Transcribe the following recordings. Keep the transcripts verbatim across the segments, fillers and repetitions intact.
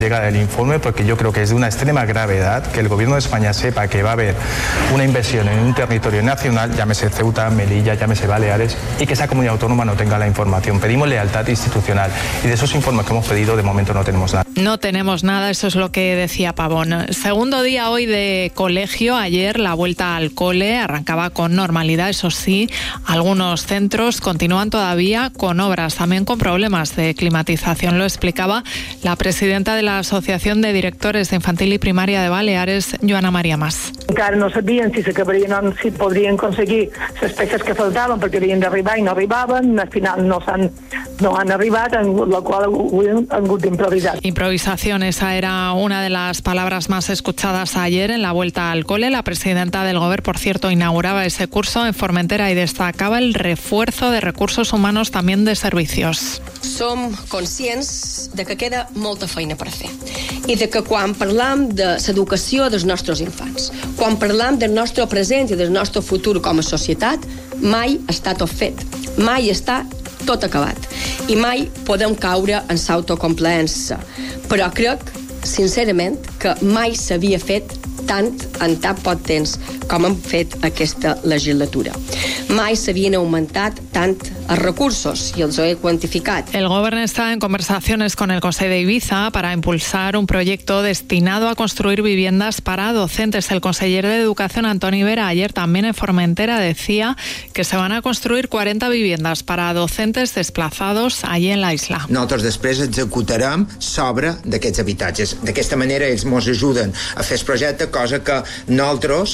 Llega el informe porque yo creo que es de una extrema gravedad que el gobierno de España sepa que va a haber una inversión en un territorio nacional, llámese Ceuta, Melilla, llámese Baleares, y que esa comunidad autónoma no tenga la información. Pedimos lealtad institucional y de esos informes que hemos pedido de momento no tenemos nada. No tenemos nada, eso es lo que decía Pavón. Segundo día hoy de colegio, ayer la vuelta al cole arrancaba con normalidad, eso sí, algunos centros continúan todavía con obras, también con problemas de climatización, lo explicaba la presidenta de la Asociación de Directores de Infantil y Primaria de Baleares, Joana Maria Mas. Encara no sabien si s'acabarien, si podrien aconseguir les peces que faltaven perquè havien d'arribar i no arribaven, al final no s'han no han arribat, en la qual han hagut d'improvisar. Improvisación, esa era una de las palabras más escuchadas ayer en la vuelta al cole. La presidenta del Gobierno, por cierto, inauguraba ese curso en Formentera y destacaba el refuerzo de recursos humanos, también de servicios. Som conscients de que queda molta feina per fer i de que quan parlam de l'educació dels nostres infants, quan parlam del nostre present i del nostre futur com a societat, mai està tot fet, mai està tot acabat i mai podem caure en l'autocomplaença. Però crec, sincerament, que mai s'havia fet tant en tan poc temps com hem fet aquesta legislatura. Mai s'havien augmentat tant els recursos i els he cuantificat. El Gobierno está en conversaciones con el Consejo de Ibiza para impulsar un proyecto destinado a construir viviendas para docentes. El consejero de Educación, Antoni Vera, ayer también en Formentera decía que se van a construir cuarenta viviendas para docentes desplazados allí en la isla. Nosaltres després executarem sobre d'aquests habitatges. D'aquesta manera ells ens ajuden a fer el projecte, cosa que nosaltres,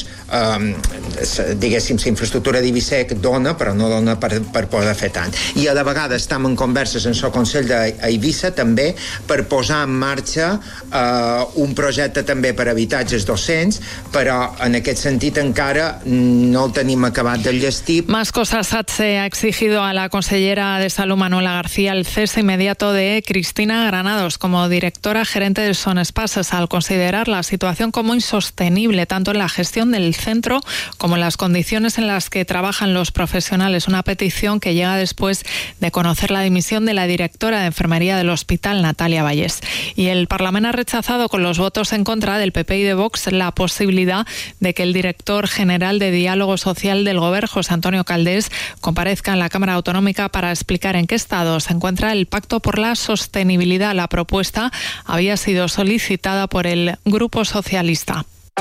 eh, diguéssim, la infraestructura d'Eivissa dona, però no dona per, per poder fer tant. I a la vegada estem en converses en el Consell d'Eivissa també per posar en marxa eh, un projecte també per habitatges docents, però en aquest sentit encara no el tenim acabat de llestir. Más cosas. SATSE ha exigido a la consellera de Salud, Manuela García, el cese inmediato de Cristina Granados como directora gerente del Son Espases, al considerar la situación como insostenible tanto en la gestión del centro como en las condiciones en las que trabajan los profesionales. Una petición que llega después de conocer la dimisión de la directora de enfermería del hospital, Natalia Vallés. Y el Parlamento ha rechazado con los votos en contra del P P y de Vox la posibilidad de que el director general de Diálogo Social del Gobierno, José Antonio Caldés, comparezca en la Cámara Autonómica para explicar en qué estado se encuentra el Pacto por la Sostenibilidad. La propuesta había sido solicitada por el Grupo Socialista.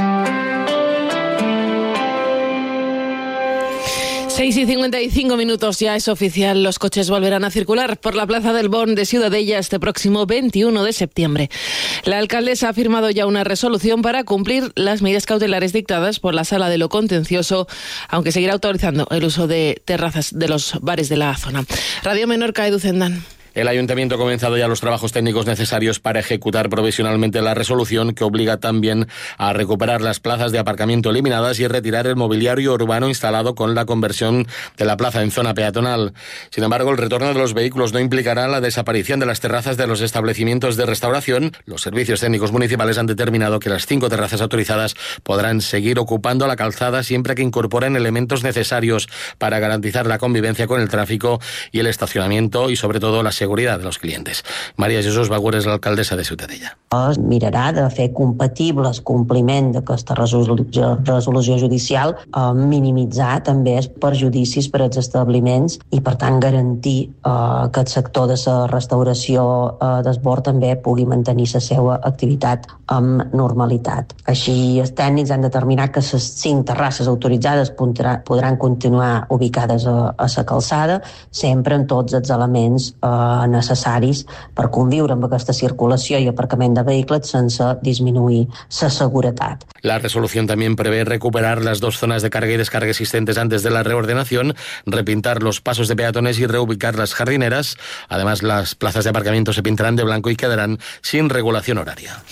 seis y cincuenta y cinco minutos, ya es oficial, los coches volverán a circular por la Plaza del Born de Ciudadella este próximo veintiuno de septiembre. La alcaldesa ha firmado ya una resolución para cumplir las medidas cautelares dictadas por la Sala de lo Contencioso, aunque seguirá autorizando el uso de terrazas de los bares de la zona. Radio Menorca, Edu Zendán. El Ayuntamiento ha comenzado ya los trabajos técnicos necesarios para ejecutar provisionalmente la resolución que obliga también a recuperar las plazas de aparcamiento eliminadas y retirar el mobiliario urbano instalado con la conversión de la plaza en zona peatonal. Sin embargo, el retorno de los vehículos no implicará la desaparición de las terrazas de los establecimientos de restauración. Los servicios técnicos municipales han determinado que las cinco terrazas autorizadas podrán seguir ocupando la calzada siempre que incorporen elementos necesarios para garantizar la convivencia con el tráfico y el estacionamiento y, sobre todo, la seguridad seguridad de los clientes. Maria Jesús Bagura és l'alcaldessa de Ciutadella. Es mirarà de fer compatible el compliment d'aquesta resolució, resolució judicial, eh, minimitzar també els perjudicis per als establiments i, per tant, garantir eh, que el sector de la restauració eh, d'esbord també pugui mantenir la seva activitat amb normalitat. Així, els tècnics han determinat que les cinc terrasses autoritzades podran continuar ubicades a, a la calçada, sempre amb tots els elements eh, necessaris per conviure amb aquesta circulació i aparcament de vehicles sense disminuir la seguretat. La resolución también prevé recuperar las dos zonas de carga y descarga existentes antes de la reordenación, repintar los pasos de peatones y reubicar las jardineras. Además, las plazas de aparcamiento se pintarán de blanco y quedarán sin regulación horaria.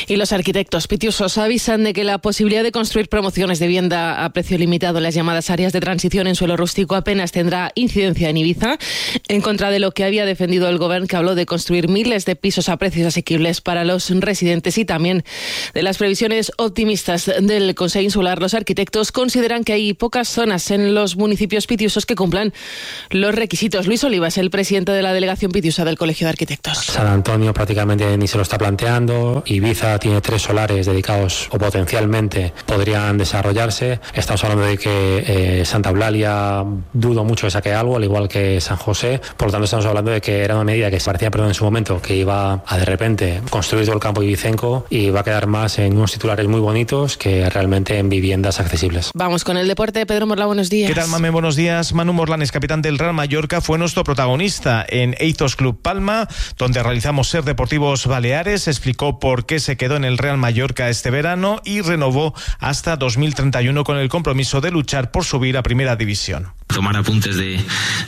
Y los arquitectos pitiusos avisan de que la posibilidad de construir promociones de vivienda a precio limitado en las llamadas áreas de transición en suelo rústico apenas tendrá incidencia en Ibiza, en contra de lo que había defendido el Gobierno, que habló de construir miles de pisos a precios asequibles para los residentes, y también de las previsiones optimistas del Consejo Insular. Los arquitectos consideran que hay pocas zonas en los municipios pitiusos que cumplan los requisitos. Luis Olivas, el presidente de la delegación pitiusa del Colegio de Arquitectos. San Antonio prácticamente ni se lo está planteando. Ibiza tiene tres solares dedicados o potencialmente podrían desarrollarse. Estamos hablando de que eh, Santa Eulalia dudo mucho que saque algo, al igual que San José. Por lo tanto, estamos hablando de que era una medida que parecía, perdón, en su momento, que iba a de repente construir todo el campo ibicenco y va a quedar más en unos titulares muy bonitos que realmente en viviendas accesibles. Vamos con el deporte. Pedro Morla, buenos días. ¿Qué tal, Mame? Buenos días. Manu Morlanes, capitán del Real Mallorca, fue nuestro protagonista en Ethos Club Palma, donde realizamos Ser Deportivos Baleares. Explicó por qué se quedó en el Real Mallorca este verano y renovó hasta dos mil treinta y uno con el compromiso de luchar por subir a Primera División. Tomar apuntes de,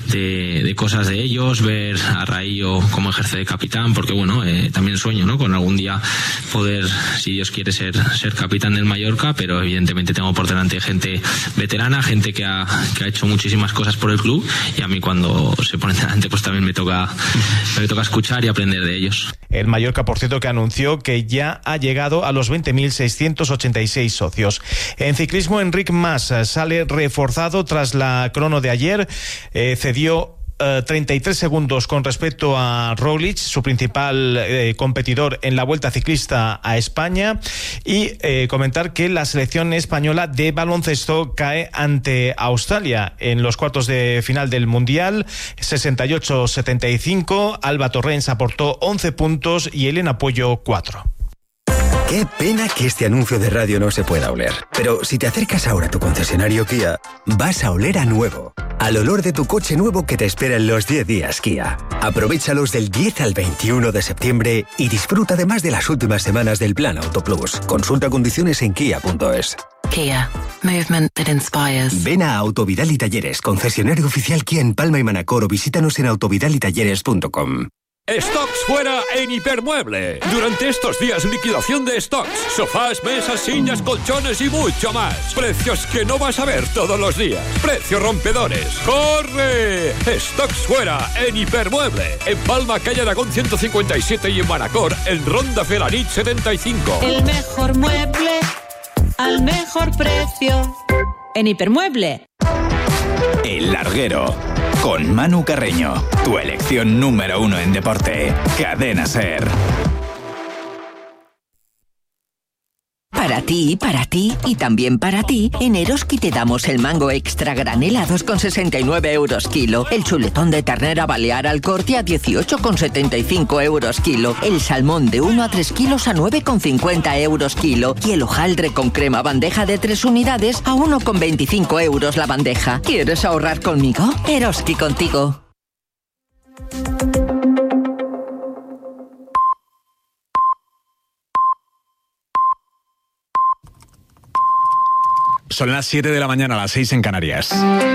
de, de cosas de ellos, ver a Raillo cómo ejerce de capitán, porque bueno, eh, también sueño, ¿no?, con algún día poder, si Dios quiere, ser, ser capitán del Mallorca, pero evidentemente tengo por delante gente veterana, gente que ha, que ha hecho muchísimas cosas por el club, y a mí cuando se pone delante pues también me toca, me toca escuchar y aprender de ellos. El Mallorca, por cierto, que anunció que ya ha llegado a los veinte mil seiscientos ochenta y seis socios. En ciclismo, Enric Mas sale reforzado tras la crono de ayer, eh, cedió Uh, treinta y tres segundos con respecto a Roglic, su principal eh, competidor en la Vuelta Ciclista a España, y eh, comentar que la selección española de baloncesto cae ante Australia en los cuartos de final del Mundial, sesenta y ocho a setenta y cinco. Alba Torrens aportó once puntos y Elena Pollo cuatro. Qué pena que este anuncio de radio no se pueda oler. Pero si te acercas ahora a tu concesionario Kia, vas a oler a nuevo. Al olor de tu coche nuevo que te espera en los diez días Kia. Aprovéchalos del diez al veintiuno de septiembre y disfruta además de las últimas semanas del Plan Auto Plus. Consulta condiciones en kia punto es. Kia. Movement that inspires. Ven a Autovidal y Talleres, concesionario oficial Kia en Palma y Manacor, o visítanos en autovidal y talleres punto com. Stocks fuera en Hipermueble. Durante estos días, liquidación de stocks. Sofás, mesas, sillas, colchones y mucho más. Precios que no vas a ver todos los días. Precios rompedores. ¡Corre! Stocks fuera en Hipermueble. En Palma, calle Aragón ciento cincuenta y siete, y en Manacor, en Ronda Felanich setenta y cinco. El mejor mueble al mejor precio. En Hipermueble. El Larguero. Con Manu Carreño, tu elección número uno en deporte. Cadena SER. Para ti, para ti y también para ti, en Eroski te damos el mango extra granel a dos con sesenta y nueve euros kilo, el chuletón de ternera balear al corte a dieciocho con setenta y cinco euros kilo, el salmón de uno a tres kilos a nueve con cincuenta euros kilo y el hojaldre con crema bandeja de tres unidades a uno con veinticinco euros la bandeja. ¿Quieres ahorrar conmigo? Eroski contigo. Son las siete de la mañana, a las seis en Canarias.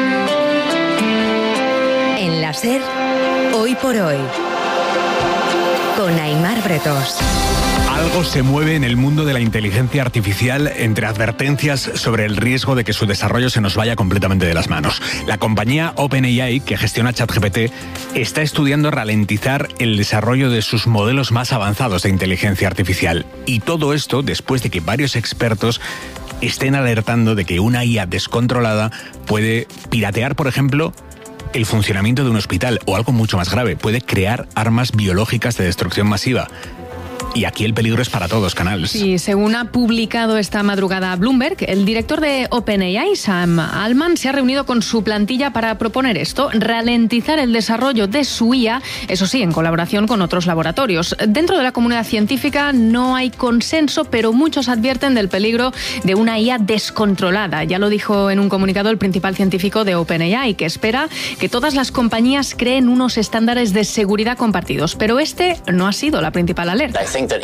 En la SER, hoy por hoy, con Aimar Bretos. Algo se mueve en el mundo de la inteligencia artificial, entre advertencias sobre el riesgo de que su desarrollo se nos vaya completamente de las manos. La compañía OpenAI, que gestiona ChatGPT, está estudiando ralentizar el desarrollo de sus modelos más avanzados de inteligencia artificial. Y todo esto después de que varios expertos estén alertando de que una I A descontrolada puede piratear, por ejemplo, el funcionamiento de un hospital, o algo mucho más grave, puede crear armas biológicas de destrucción masiva. Y aquí el peligro es para todos, Canals. Sí, según ha publicado esta madrugada Bloomberg, el director de OpenAI, Sam Altman, se ha reunido con su plantilla para proponer esto, ralentizar el desarrollo de su I A, eso sí, en colaboración con otros laboratorios. Dentro de la comunidad científica no hay consenso, pero muchos advierten del peligro de una I A descontrolada. Ya lo dijo en un comunicado el principal científico de OpenAI, que espera que todas las compañías creen unos estándares de seguridad compartidos. Pero este no ha sido la principal alerta.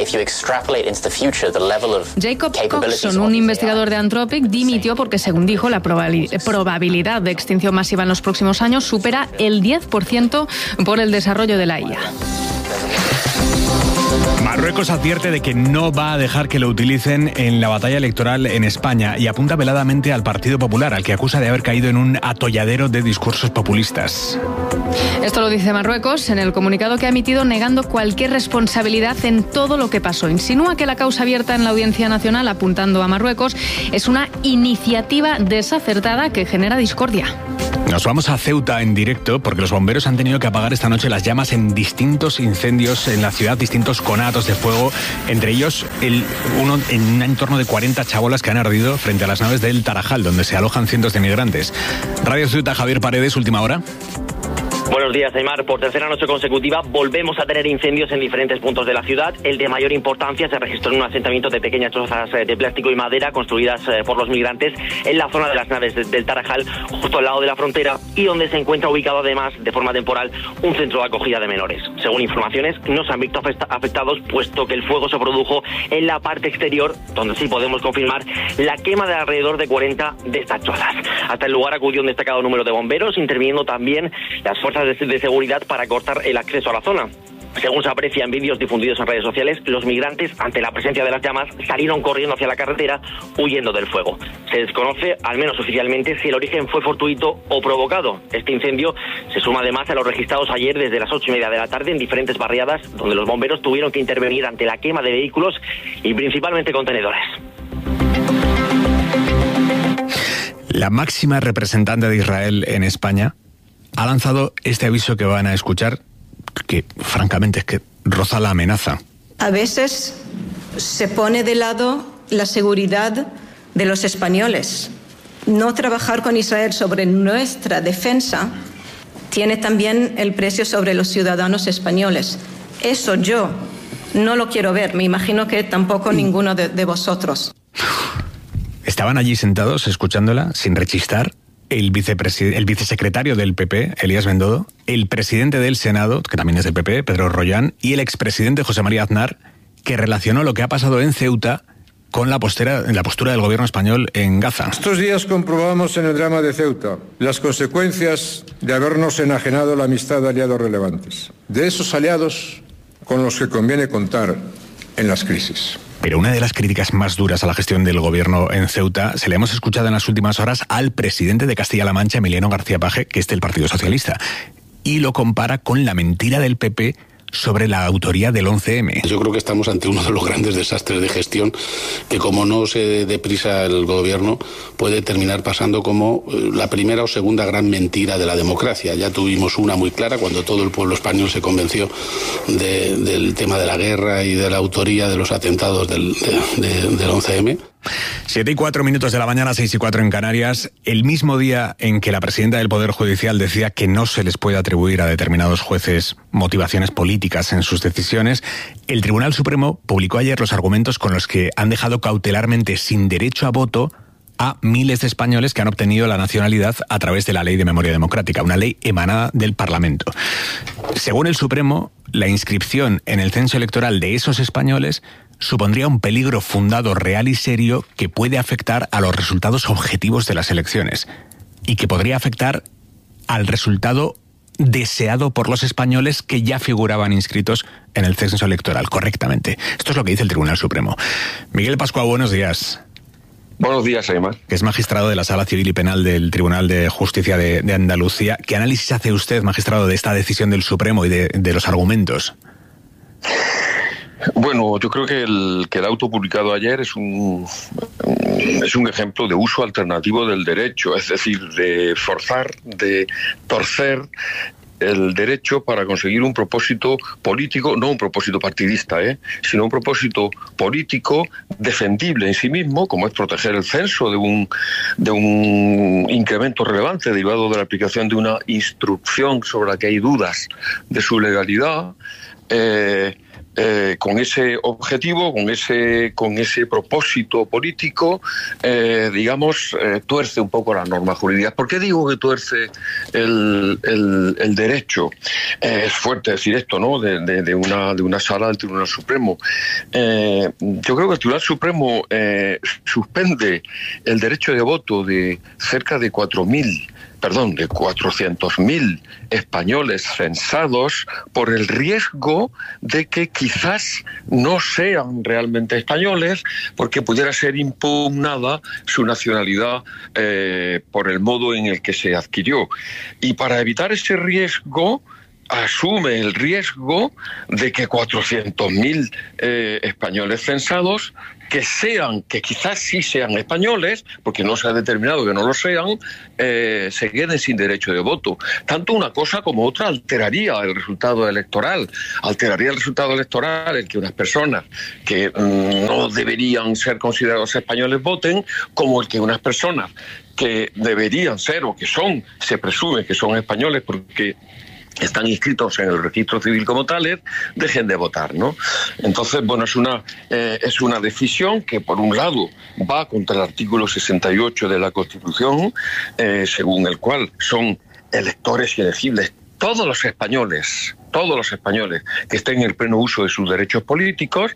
Jacob Coxon, un investigador de Anthropic, dimitió porque, según dijo, la probabilidad de extinción masiva en los próximos años supera el diez por ciento por el desarrollo de la I A. Marruecos advierte de que no va a dejar que lo utilicen en la batalla electoral en España y apunta veladamente al Partido Popular, al que acusa de haber caído en un atolladero de discursos populistas. Esto lo dice Marruecos en el comunicado que ha emitido, negando cualquier responsabilidad en todo lo que pasó. Insinúa que la causa abierta en la Audiencia Nacional, apuntando a Marruecos, es una iniciativa desacertada que genera discordia. Nos vamos a Ceuta en directo porque los bomberos han tenido que apagar esta noche las llamas en distintos incendios en la ciudad, distintos conatos de fuego, entre ellos el, uno en un entorno de cuarenta chabolas que han ardido frente a las naves del Tarajal, donde se alojan cientos de migrantes. Radio Ceuta, Javier Paredes, última hora. Buenos días, Aymar. Por tercera noche consecutiva volvemos a tener incendios en diferentes puntos de la ciudad. El de mayor importancia se registró en un asentamiento de pequeñas chozas de plástico y madera construidas por los migrantes en la zona de las naves del Tarajal, justo al lado de la frontera, y donde se encuentra ubicado además, de forma temporal, un centro de acogida de menores. Según informaciones, no se han visto afectados, puesto que el fuego se produjo en la parte exterior, donde sí podemos confirmar la quema de alrededor de cuarenta de estas chozas. Hasta el lugar acudió un destacado número de bomberos, interviniendo también las fuerzas de seguridad para cortar el acceso a la zona. Según se aprecia en vídeos difundidos en redes sociales, los migrantes, ante la presencia de las llamas, salieron corriendo hacia la carretera, huyendo del fuego. Se desconoce, al menos oficialmente, si el origen fue fortuito o provocado. Este incendio se suma además a los registrados ayer desde las ocho y media de la tarde en diferentes barriadas, donde los bomberos tuvieron que intervenir ante la quema de vehículos y principalmente contenedores. La máxima representante de Israel en España ha lanzado este aviso que van a escuchar, que francamente es que roza la amenaza. A veces se pone de lado la seguridad de los españoles. No trabajar con Israel sobre nuestra defensa tiene también el precio sobre los ciudadanos españoles. Eso yo no lo quiero ver. Me imagino que tampoco ninguno de, de vosotros. Estaban allí sentados escuchándola sin rechistar el, vicepreside- el vicesecretario del P P, Elías Bendodo, el presidente del Senado, que también es del P P, Pedro Rollán, y el expresidente José María Aznar, que relacionó lo que ha pasado en Ceuta con la, postera, la postura del gobierno español en Gaza. Estos días comprobamos en el drama de Ceuta las consecuencias de habernos enajenado la amistad de aliados relevantes, de esos aliados con los que conviene contar en las crisis. Pero una de las críticas más duras a la gestión del gobierno en Ceuta se le hemos escuchado en las últimas horas al presidente de Castilla-La Mancha, Emiliano García Paje, que es del Partido Socialista, y lo compara con la mentira del P P sobre la autoría del once eme. Yo creo que estamos ante uno de los grandes desastres de gestión que, como no se dé prisa el gobierno, puede terminar pasando como la primera o segunda gran mentira de la democracia. Ya tuvimos una muy clara cuando todo el pueblo español se convenció de, del tema de la guerra y de la autoría de los atentados del, de, de, del once eme. Siete y cuatro minutos de la mañana, seis y cuatro en Canarias. El mismo día en que la presidenta del Poder Judicial decía que no se les puede atribuir a determinados jueces motivaciones políticas en sus decisiones, el Tribunal Supremo publicó ayer los argumentos con los que han dejado cautelarmente sin derecho a voto a miles de españoles que han obtenido la nacionalidad a través de la Ley de Memoria Democrática, una ley emanada del Parlamento. Según el Supremo, la inscripción en el censo electoral de esos españoles supondría un peligro fundado, real y serio que puede afectar a los resultados objetivos de las elecciones y que podría afectar al resultado deseado por los españoles que ya figuraban inscritos en el censo electoral correctamente. Esto es lo que dice el Tribunal Supremo. Miguel Pascua, buenos días. Buenos días, Aymar. Que es magistrado de la Sala Civil y Penal del Tribunal de Justicia de, de Andalucía. ¿Qué análisis hace usted, magistrado, de esta decisión del Supremo y de, de los argumentos? Bueno, yo creo que el, que el auto publicado ayer es un, es un ejemplo de uso alternativo del derecho, es decir, de forzar, de torcer el derecho para conseguir un propósito político, no un propósito partidista, ¿eh? sino un propósito político defendible en sí mismo, como es proteger el censo de un, de un incremento relevante derivado de la aplicación de una instrucción sobre la que hay dudas de su legalidad. Eh, Eh, con ese objetivo, con ese con ese propósito político, eh, digamos, eh, tuerce un poco las normas jurídicas. ¿Por qué digo que tuerce el, el, el derecho? Eh, es fuerte decir esto, ¿no?, de, de, de, una, de una sala del Tribunal Supremo. Eh, yo creo que el Tribunal Supremo eh, suspende el derecho de voto de cerca de cuatro mil perdón, de cuatrocientos mil españoles censados por el riesgo de que quizás no sean realmente españoles, porque pudiera ser impugnada su nacionalidad eh, por el modo en el que se adquirió. Y para evitar ese riesgo, asume el riesgo de que cuatrocientos mil eh, españoles censados, que sean, que quizás sí sean españoles, porque no se ha determinado que no lo sean, eh, se queden sin derecho de voto. Tanto una cosa como otra alteraría el resultado electoral. Alteraría el resultado electoral el que unas personas que mmm, no deberían ser considerados españoles voten, como el que unas personas que deberían ser o que son, se presume que son españoles porque están inscritos en el registro civil como tales, dejen de votar, ¿no? Entonces, bueno, es una, eh, es una decisión que, por un lado, va contra el artículo sesenta y ocho de la Constitución, eh, según el cual son electores y elegibles todos los españoles, todos los españoles que estén en el pleno uso de sus derechos políticos.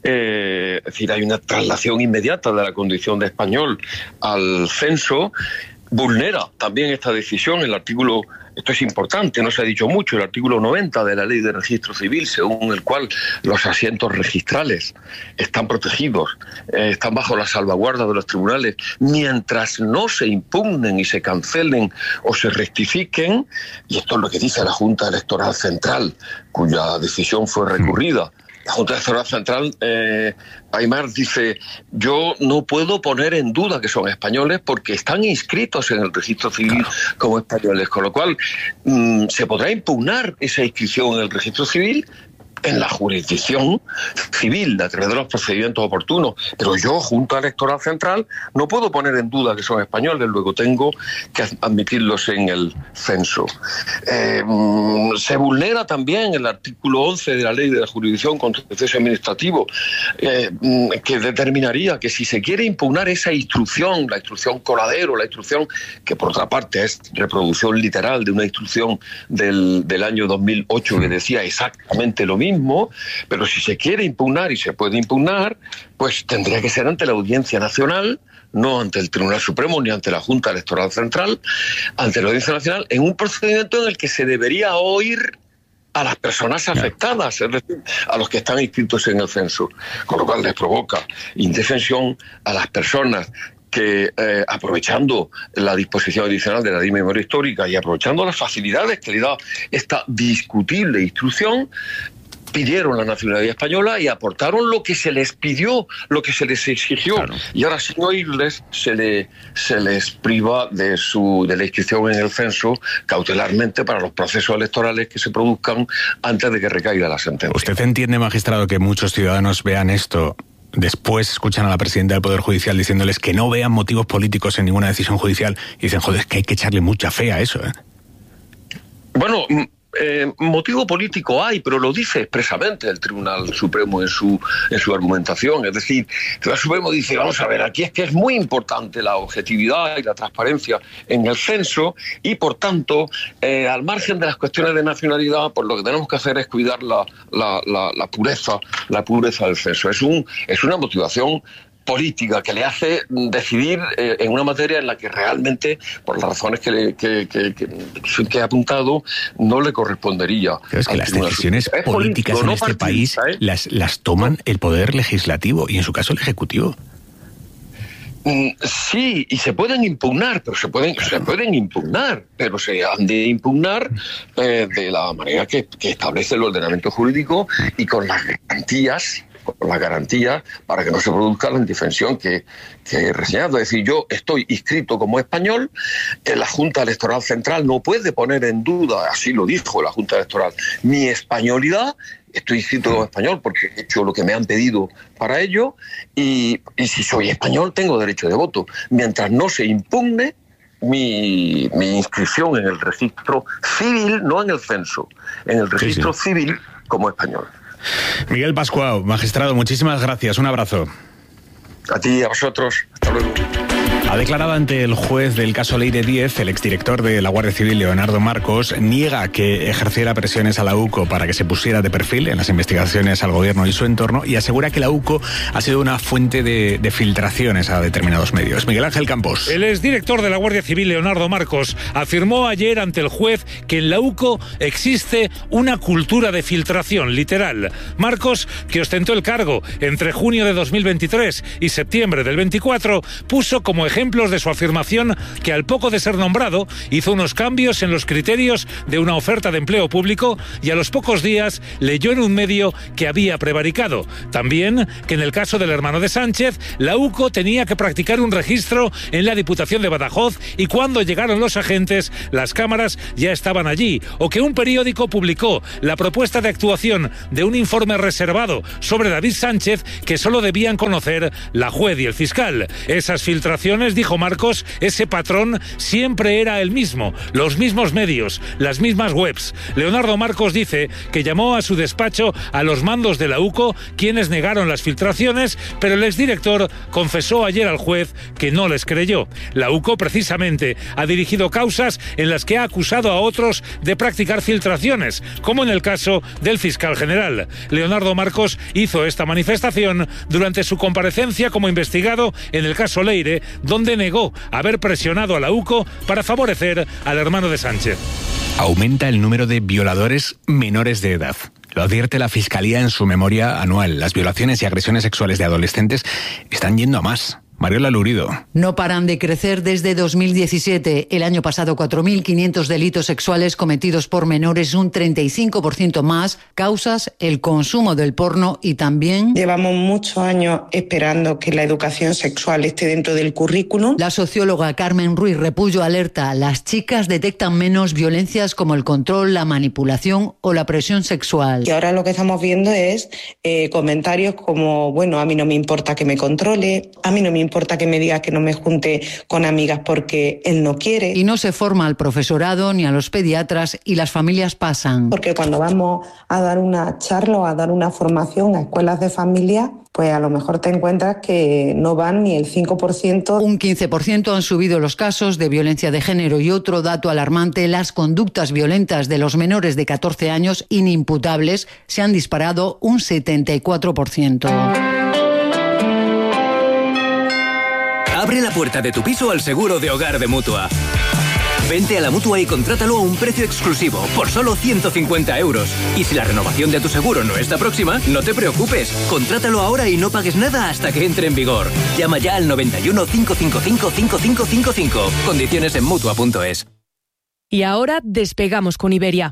Eh, es decir, hay una traslación inmediata de la condición de español al censo. Vulnera también esta decisión el artículo, esto es importante, no se ha dicho mucho, el artículo noventa de la Ley de Registro Civil, según el cual los asientos registrales están protegidos, eh, están bajo la salvaguarda de los tribunales, mientras no se impugnen y se cancelen o se rectifiquen, y esto es lo que dice la Junta Electoral Central, cuya decisión fue recurrida. La Junta Electoral Central, eh, Aymar, dice, yo no puedo poner en duda que son españoles porque están inscritos en el registro civil como españoles, con lo cual mmm, se podrá impugnar esa inscripción en el registro civil en la jurisdicción civil a través de los procedimientos oportunos, pero yo, Junta Electoral Central, no puedo poner en duda que son españoles, luego tengo que admitirlos en el censo. Eh, se vulnera también el artículo once de la Ley de la Jurisdicción Contencioso Administrativo, eh, que determinaría que si se quiere impugnar esa instrucción, la instrucción coladero, la instrucción que por otra parte es reproducción literal de una instrucción del, del año dos mil ocho que decía exactamente lo mismo, mismo, pero si se quiere impugnar y se puede impugnar, pues tendría que ser ante la Audiencia Nacional, no ante el Tribunal Supremo ni ante la Junta Electoral Central, ante la Audiencia Nacional, en un procedimiento en el que se debería oír a las personas afectadas, es decir, a los que están inscritos en el censo, con lo cual les provoca indefensión a las personas que, eh, aprovechando la disposición adicional de la Ley de Memoria Histórica y aprovechando las facilidades que le da esta discutible instrucción, pidieron la nacionalidad española y aportaron lo que se les pidió, lo que se les exigió, claro. Y ahora sin oírles se, le, se les priva de, su, de la inscripción en el censo cautelarmente para los procesos electorales que se produzcan antes de que recaiga la sentencia. ¿Usted entiende, magistrado, que muchos ciudadanos vean esto, después escuchan a la presidenta del Poder Judicial diciéndoles que no vean motivos políticos en ninguna decisión judicial y dicen, joder, es que hay que echarle mucha fe a eso, ¿eh? Bueno, Eh, motivo político hay, pero lo dice expresamente el Tribunal Supremo en su, en su argumentación. Es decir, el Tribunal Supremo dice, vamos a ver, aquí es que es muy importante la objetividad y la transparencia en el censo y, por tanto, eh, al margen de las cuestiones de nacionalidad, pues lo que tenemos que hacer es cuidar la, la, la, la pureza, la pureza del censo. Es, un, es una motivación política que le hace decidir eh, en una materia en la que realmente, por las razones que, le, que, que, que, que he apuntado, no le correspondería. Pero es que las decisiones es políticas político, en no este país ¿eh? las, las toman el Poder Legislativo y en su caso el Ejecutivo. Sí, y se pueden impugnar, pero se pueden, se pueden impugnar, pero se han de impugnar eh, de la manera que, que establece el ordenamiento jurídico y con las garantías con la garantía para que no se produzca la indefensión que, que he reseñado. Es decir, yo estoy inscrito como español, la Junta Electoral Central no puede poner en duda, así lo dijo la Junta Electoral, mi españolidad. Estoy inscrito como español porque he hecho lo que me han pedido para ello y, y si soy español tengo derecho de voto. Mientras no se impugne mi, mi inscripción en el registro civil, no en el censo, en el registro sí, sí. civil como español. Miguel Pascual, magistrado, muchísimas gracias. Un abrazo. A ti y a vosotros. Hasta luego. Ha declarado ante el juez del caso Leire diez, el exdirector de la Guardia Civil, Leonardo Marcos, niega que ejerciera presiones a la U C O para que se pusiera de perfil en las investigaciones al gobierno y su entorno, y asegura que la U C O ha sido una fuente de, de filtraciones a determinados medios. Miguel Ángel Campos. El exdirector de la Guardia Civil, Leonardo Marcos, afirmó ayer ante el juez que en la U C O existe una cultura de filtración, literal. Marcos, que ostentó el cargo entre junio de dos mil veintitrés y septiembre del veinticuatro, puso como ejemplos de su afirmación que al poco de ser nombrado hizo unos cambios en los criterios de una oferta de empleo público y a los pocos días leyó en un medio que había prevaricado. También que en el caso del hermano de Sánchez, la U C O tenía que practicar un registro en la Diputación de Badajoz y cuando llegaron los agentes, las cámaras ya estaban allí. O que un periódico publicó la propuesta de actuación de un informe reservado sobre David Sánchez que solo debían conocer la juez y el fiscal. Esas filtraciones, dijo Marcos, ese patrón siempre era el mismo, los mismos medios, las mismas webs. Leonardo Marcos dice que llamó a su despacho a los mandos de la U C O, quienes negaron las filtraciones, pero el exdirector confesó ayer al juez que no les creyó. La U C O, precisamente, ha dirigido causas en las que ha acusado a otros de practicar filtraciones, como en el caso del fiscal general. Leonardo Marcos hizo esta manifestación durante su comparecencia como investigado en el caso Leire, donde negó haber presionado a la U C O para favorecer al hermano de Sánchez. Aumenta el número de violadores menores de edad. Lo advierte la Fiscalía en su memoria anual. Las violaciones y agresiones sexuales de adolescentes están yendo a más. Mariola Lurido. No paran de crecer desde dos mil diecisiete. El año pasado, cuatro mil quinientos delitos sexuales cometidos por menores, un treinta y cinco por ciento más. Causas, el consumo del porno y también... Llevamos muchos años esperando que la educación sexual esté dentro del currículum. La socióloga Carmen Ruiz Repullo alerta. Las chicas detectan menos violencias como el control, la manipulación o la presión sexual. Y ahora lo que estamos viendo es eh, comentarios como, bueno, a mí no me importa que me controle, a mí no me importa que me diga que no me junte con amigas porque él no quiere. Y no se forma al profesorado ni a los pediatras y las familias pasan. Porque cuando vamos a dar una charla o a dar una formación a escuelas de familia, pues a lo mejor te encuentras que no van ni el cinco por ciento. Un quince por ciento han subido los casos de violencia de género y otro dato alarmante, las conductas violentas de los menores de catorce años inimputables se han disparado un setenta y cuatro por ciento. Abre la puerta de tu piso al seguro de hogar de Mutua. Vente a la Mutua y contrátalo a un precio exclusivo, por solo ciento cincuenta euros. Y si la renovación de tu seguro no está próxima, no te preocupes. Contrátalo ahora y no pagues nada hasta que entre en vigor. Llama ya al noventa y uno, cinco cinco cinco, cinco cinco cinco cinco. Condiciones en Mutua punto es. Y ahora despegamos con Iberia.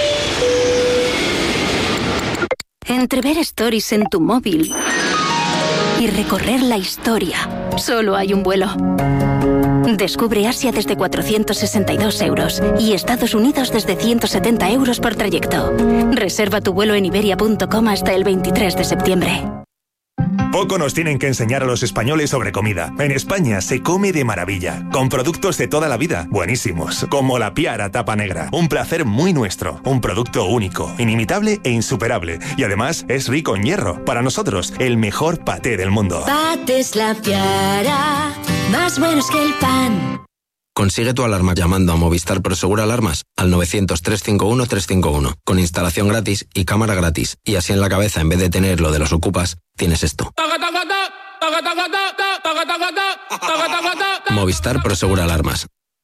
Entre ver stories en tu móvil y recorrer la historia, solo hay un vuelo. Descubre Asia desde cuatrocientos sesenta y dos euros y Estados Unidos desde ciento setenta euros por trayecto. Reserva tu vuelo en iberia punto com hasta el veintitrés de septiembre. Poco nos tienen que enseñar a los españoles sobre comida. En España se come de maravilla, con productos de toda la vida, buenísimos, como la Piara tapa negra. Un placer muy nuestro, un producto único, inimitable e insuperable. Y además es rico en hierro. Para nosotros, el mejor paté del mundo. Patés La Piara, más buenos que el pan. Consigue tu alarma llamando a Movistar Prosegur Alarmas al novecientos, trescientos cincuenta y uno, trescientos cincuenta y uno, con instalación gratis y cámara gratis. Y así en la cabeza, en vez de tener lo de los ocupas, tienes esto. Movistar Prosegur Alarmas.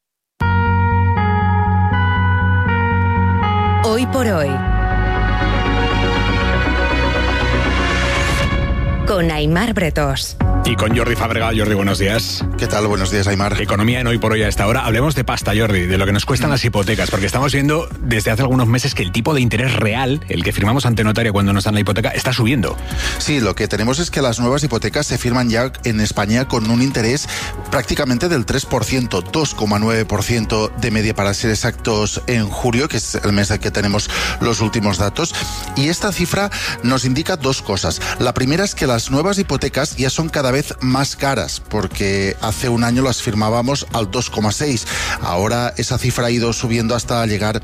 Hoy por hoy. Con Aimar Bretós. Y con Jordi Fábrega. Jordi, buenos días. ¿Qué tal? Buenos días, Aimar. Economía en Hoy por Hoy a esta hora. Hablemos de pasta, Jordi, de lo que nos cuestan las hipotecas, porque estamos viendo desde hace algunos meses que el tipo de interés real, el que firmamos ante notario cuando nos dan la hipoteca, está subiendo. Sí, lo que tenemos es que las nuevas hipotecas se firman ya en España con un interés prácticamente del tres por ciento, dos coma nueve por ciento de media para ser exactos en julio, que es el mes en que tenemos los últimos datos. Y esta cifra nos indica dos cosas. La primera es que las nuevas hipotecas ya son cada vez más caras, porque hace un año las firmábamos al dos coma seis. Ahora esa cifra ha ido subiendo hasta llegar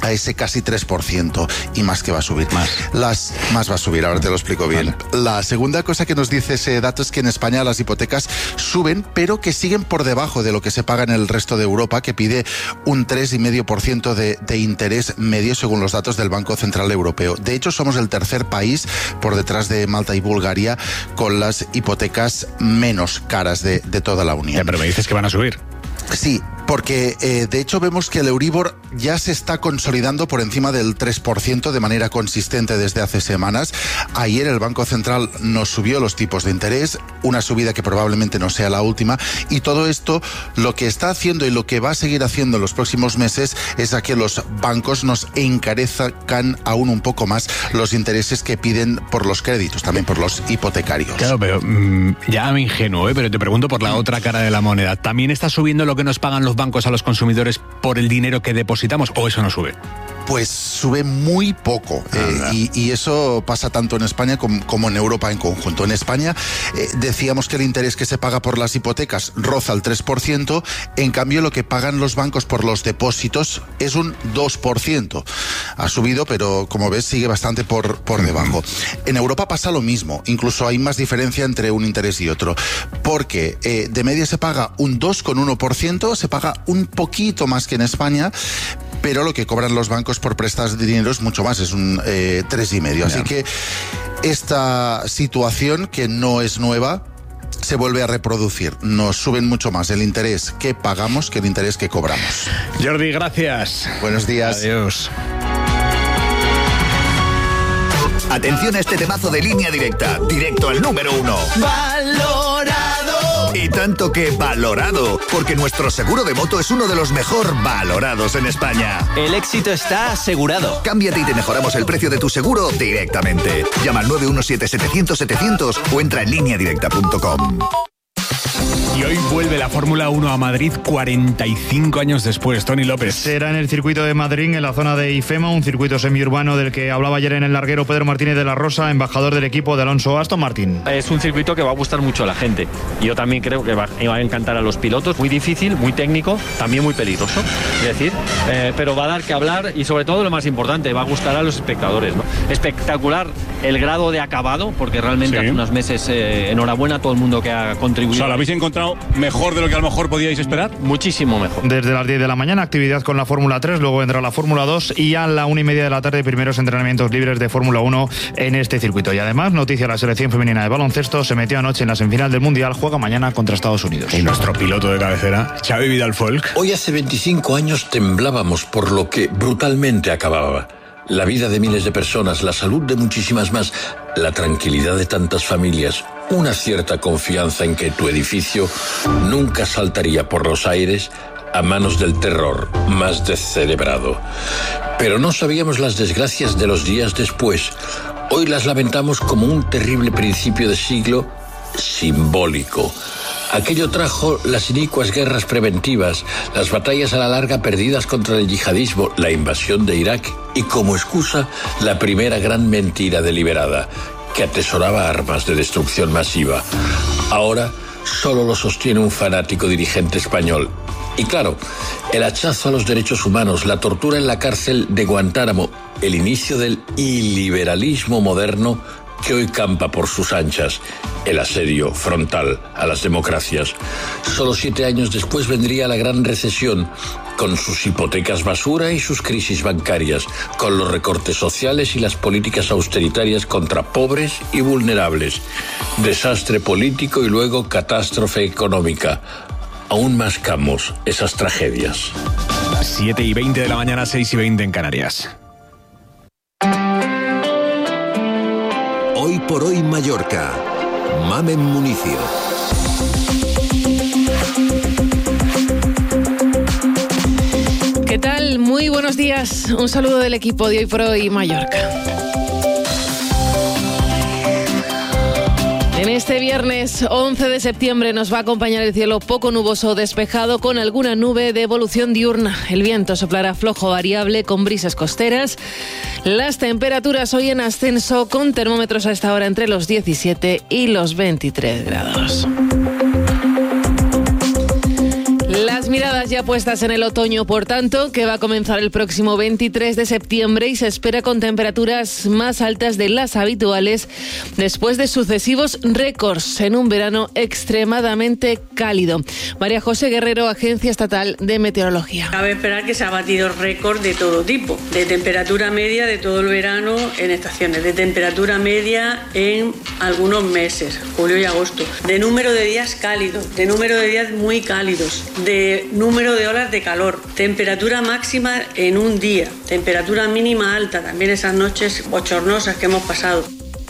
a ese casi tres por ciento y más que va a subir. Más. Las, más va a subir, ahora te lo explico bien. Vale. La segunda cosa que nos dice ese dato es que en España las hipotecas suben, pero que siguen por debajo de lo que se paga en el resto de Europa, que pide un tres coma cinco por ciento de, de interés medio según los datos del Banco Central Europeo. De hecho, somos el tercer país por detrás de Malta y Bulgaria con las hipotecas menos caras de, de toda la Unión. Ya, pero me dices que van a subir. Sí, porque eh, de hecho vemos que el Euribor ya se está consolidando por encima del tres por ciento de manera consistente desde hace semanas. Ayer el Banco Central nos subió los tipos de interés, una subida que probablemente no sea la última, y todo esto lo que está haciendo y lo que va a seguir haciendo en los próximos meses es a que los bancos nos encarezcan aún un poco más los intereses que piden por los créditos, también por los hipotecarios. Claro, pero mmm, ya me ingenuo, ¿eh? Pero te pregunto por la otra cara de la moneda. ¿También está subiendo lo que nos pagan los bancos a los consumidores por el dinero que depositamos, o eso no sube? Pues sube muy poco, eh, y, y eso pasa tanto en España como, como en Europa en conjunto. En España eh, decíamos que el interés que se paga por las hipotecas roza el tres por ciento, en cambio lo que pagan los bancos por los depósitos es un dos por ciento. Ha subido, pero como ves sigue bastante por, por debajo. En Europa pasa lo mismo, incluso hay más diferencia entre un interés y otro, porque eh, de media se paga un dos coma uno por ciento, se paga un poquito más que en España, pero lo que cobran los bancos por prestas de dinero es mucho más, es un eh, tres coma cinco. Así que esta situación, que no es nueva, se vuelve a reproducir. Nos suben mucho más el interés que pagamos que el interés que cobramos. Jordi, gracias. Buenos días. Adiós. Atención a este temazo de Línea Directa, directo al número uno. ¡Valorado! Y tanto que valorado, porque nuestro seguro de moto es uno de los mejor valorados en España. El éxito está asegurado. Cámbiate y te mejoramos el precio de tu seguro directamente. Llama al nueve uno siete, setecientos, setecientos o entra en línea directa punto com. Y hoy vuelve la Fórmula uno a Madrid cuarenta y cinco años después. Tony López. Será en el circuito de Madrid, en la zona de IFEMA, un circuito semiurbano del que hablaba ayer en el larguero Pedro Martínez de la Rosa, embajador del equipo de Alonso Aston Martin. Es un circuito que va a gustar mucho a la gente. Yo también creo que va, va a encantar a los pilotos. Muy difícil, muy técnico, también muy peligroso. Es decir, eh, pero va a dar que hablar y sobre todo lo más importante, va a gustar a los espectadores, ¿no? Espectacular el grado de acabado, porque realmente sí. Hace unos meses, eh, enhorabuena a todo el mundo que ha contribuido. O sea, ¿lo habéis encontrado mejor de lo que a lo mejor podíais esperar? Muchísimo mejor. Desde las diez de la mañana, actividad con la Fórmula tres, luego entra la Fórmula dos y a la una y media de la tarde, primeros entrenamientos libres de Fórmula uno en este circuito. Y además, noticia, la selección femenina de baloncesto se metió anoche en la semifinal del Mundial, juega mañana contra Estados Unidos. Y nuestro piloto de cabecera, Xavi Vidal-Folk. Hoy hace veinticinco años temblábamos por lo que brutalmente acababa. La vida de miles de personas, la salud de muchísimas más, la tranquilidad de tantas familias, una cierta confianza en que tu edificio nunca saltaría por los aires a manos del terror más descerebrado. Pero no sabíamos las desgracias de los días después. Hoy las lamentamos como un terrible principio de siglo simbólico. Aquello trajo las inicuas guerras preventivas, las batallas a la larga perdidas contra el yihadismo, la invasión de Irak y como excusa la primera gran mentira deliberada, que atesoraba armas de destrucción masiva. Ahora solo lo sostiene un fanático dirigente español. Y claro, el hachazo a los derechos humanos, la tortura en la cárcel de Guantánamo, el inicio del iliberalismo moderno que hoy campa por sus anchas, el asedio frontal a las democracias. Solo siete años después vendría la gran recesión, con sus hipotecas basura y sus crisis bancarias, con los recortes sociales y las políticas austeritarias contra pobres y vulnerables, desastre político y luego catástrofe económica. Aún mascamos esas tragedias. siete y veinte de la mañana, seis y veinte en Canarias. Hoy por hoy Mallorca. Mamen Municio. ¿Qué tal? Muy buenos días. Un saludo del equipo de Hoy por Hoy Mallorca. En este viernes once de septiembre nos va a acompañar el cielo poco nuboso o despejado con alguna nube de evolución diurna. El viento soplará flojo variable con brisas costeras. Las temperaturas hoy en ascenso con termómetros a esta hora entre los diecisiete y los veintitrés grados. Las miradas ya puestas en el otoño, por tanto, que va a comenzar el próximo veintitrés de septiembre y se espera con temperaturas más altas de las habituales después de sucesivos récords en un verano extremadamente cálido. María José Guerrero, Agencia Estatal de Meteorología. Cabe esperar que se ha batido récord de todo tipo, de temperatura media de todo el verano en estaciones, de temperatura media en algunos meses, julio y agosto, de número de días cálidos, de número de días muy cálidos, de número de horas de calor, temperatura máxima en un día, temperatura mínima alta, también esas noches bochornosas que hemos pasado.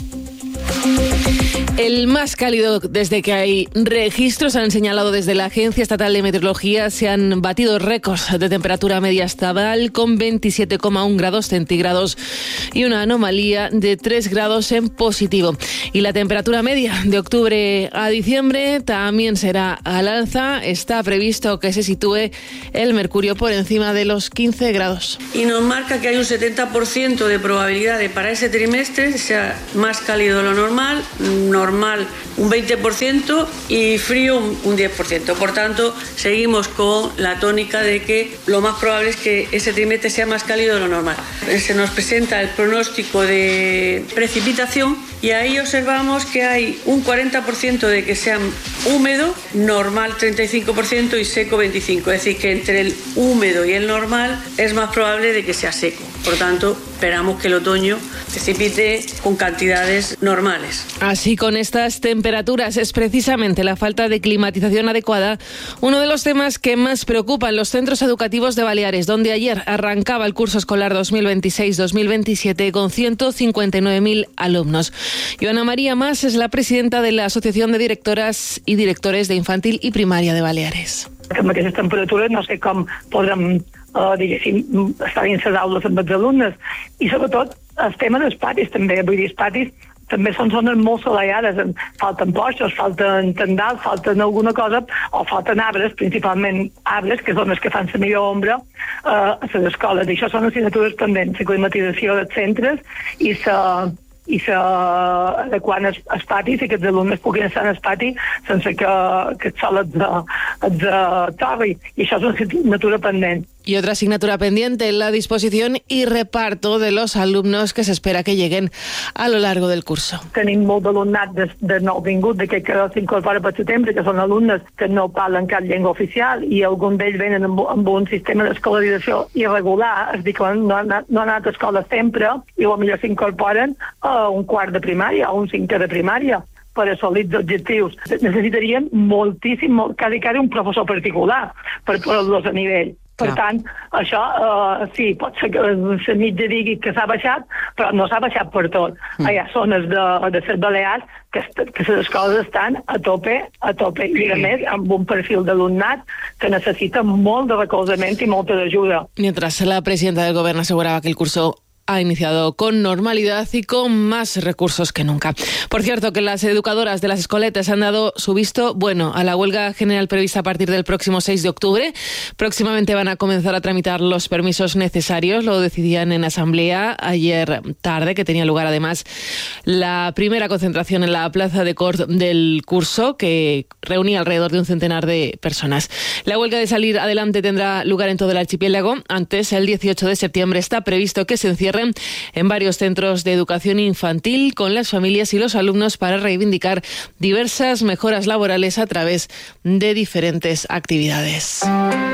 El más cálido desde que hay registros, han señalado desde la Agencia Estatal de Meteorología, se han batido récords de temperatura media estatal con veintisiete coma uno grados centígrados y una anomalía de tres grados en positivo. Y la temperatura media de octubre a diciembre también será al alza. Está previsto que se sitúe el mercurio por encima de los quince grados. Y nos marca que hay un setenta por ciento de probabilidad de para ese trimestre sea más cálido de lo normal, normal un veinte por ciento y frío un, un diez por ciento. Por tanto, seguimos con la tónica de que lo más probable es que ese trimestre sea más cálido de lo normal. Se nos presenta el pronóstico de precipitación y ahí observamos que hay un cuarenta por ciento de que sea húmedo, normal treinta y cinco por ciento y seco veinticinco por ciento. Es decir, que entre el húmedo y el normal es más probable de que sea seco. Por tanto, esperamos que el otoño precipite con cantidades normales. Así, con estas temperaturas, es precisamente la falta de climatización adecuada uno de los temas que más preocupan los centros educativos de Baleares, donde ayer arrancaba el curso escolar dos mil veintiséis dos mil veintisiete con ciento cincuenta y nueve mil alumnos. Joana María Mas es la presidenta de la Asociación de Directoras y Directores de Infantil i Primària de Baleares. Amb aquestes temperatures no sé com podrem, eh, diguéssim, estar dins les aules amb els alumnes. I sobretot el tema dels patis també, vull dir, els patis també són zones molt assolellades, falten porxos, falten tendals, falten alguna cosa, o falten arbres, principalment arbres, que són els que fan la millor ombra eh, a les escoles. I això són assignatures pendents, la climatització dels centres i la i adequant els, els patis i que els alumnes puguin estar en el pati sense que, que el sol els torri. I això és una assignatura pendent. Y otra asignatura pendiente, la disposición y reparto de los alumnos que se espera que lleguen a lo largo del curso. Tenim molt d'alumnat de, de nouvingut, de que, que s'incorpora per setembre, que són alumnes que no parlen cap llengua oficial i alguns d'ells venen amb, amb un sistema d'escolarització irregular, és a dir, que no han, no han anat a escola sempre i potser s'incorporen a un quart de primària o un cinquè de primària per assolir els objectius. Necessitarien moltíssim, molt, quasi, quasi un professor particular per posar-los a nivell. Per Clar. tant, això uh, sí, pot ser que la mitja digui que s'ha baixat, però no s'ha baixat per tot. Mm. Hi ha zones de, de les Balears que, que les escoles estan a tope, a tope, i a més amb un perfil d'alumnat que necessita molt de recolzament i molta ajuda. Mientras la presidenta del gobierno aseguraba que el curso ha iniciado con normalidad y con más recursos que nunca. Por cierto, que las educadoras de las escoletas han dado su visto bueno a la huelga general prevista a partir del próximo seis de octubre. Próximamente van a comenzar a tramitar los permisos necesarios. Lo decidían en asamblea ayer tarde, que tenía lugar además la primera concentración en la plaza de Cort del curso, que reunía alrededor de un centenar de personas. La huelga de salir adelante tendrá lugar en todo el archipiélago. Antes, el dieciocho de septiembre, está previsto que se encierre en varios centros de educación infantil con las familias y los alumnos para reivindicar diversas mejoras laborales a través de diferentes actividades.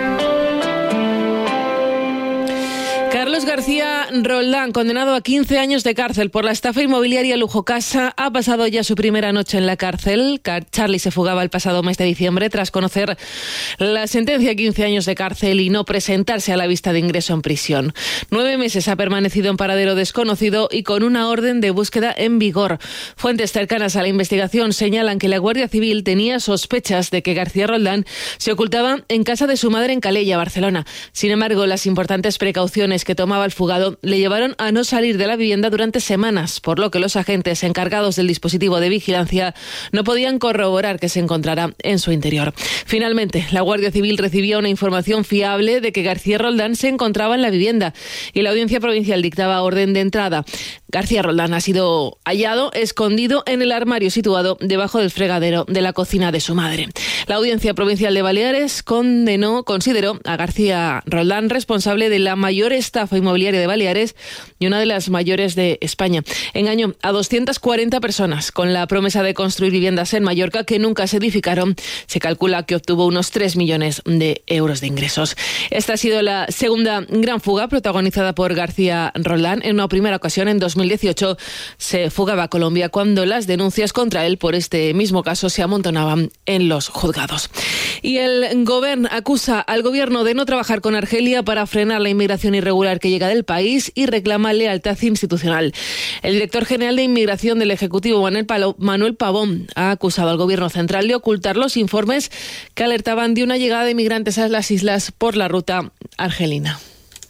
Carlos García Roldán, condenado a quince años de cárcel por la estafa inmobiliaria Lujocasa, ha pasado ya su primera noche en la cárcel. Charlie se fugaba el pasado mes de diciembre tras conocer la sentencia a quince años de cárcel y no presentarse a la vista de ingreso en prisión. Nueve meses ha permanecido en paradero desconocido y con una orden de búsqueda en vigor. Fuentes cercanas a la investigación señalan que la Guardia Civil tenía sospechas de que García Roldán se ocultaba en casa de su madre en Calella, Barcelona. Sin embargo, las importantes precauciones que tomaba el fugado le llevaron a no salir de la vivienda durante semanas, por lo que los agentes encargados del dispositivo de vigilancia no podían corroborar que se encontrara en su interior. Finalmente, la Guardia Civil recibía una información fiable de que García Roldán se encontraba en la vivienda y la Audiencia Provincial dictaba orden de entrada. García Roldán ha sido hallado escondido en el armario situado debajo del fregadero de la cocina de su madre. La Audiencia Provincial de Baleares condenó, consideró a García Roldán responsable de la mayor estafa inmobiliaria de Baleares y una de las mayores de España. Engañó a doscientas cuarenta personas con la promesa de construir viviendas en Mallorca que nunca se edificaron. Se calcula que obtuvo unos tres millones de euros de ingresos. Esta ha sido la segunda gran fuga protagonizada por García Roldán. En una primera ocasión, en dos mil dieciocho, se fugaba a Colombia cuando las denuncias contra él por este mismo caso se amontonaban en los juzgados. Y el Govern acusa al gobierno de no trabajar con Argelia para frenar la inmigración irregular que llega del país y reclama lealtad institucional. El director general de Inmigración del Ejecutivo, Manuel Pavón, ha acusado al gobierno central de ocultar los informes que alertaban de una llegada de migrantes a las islas por la ruta argelina.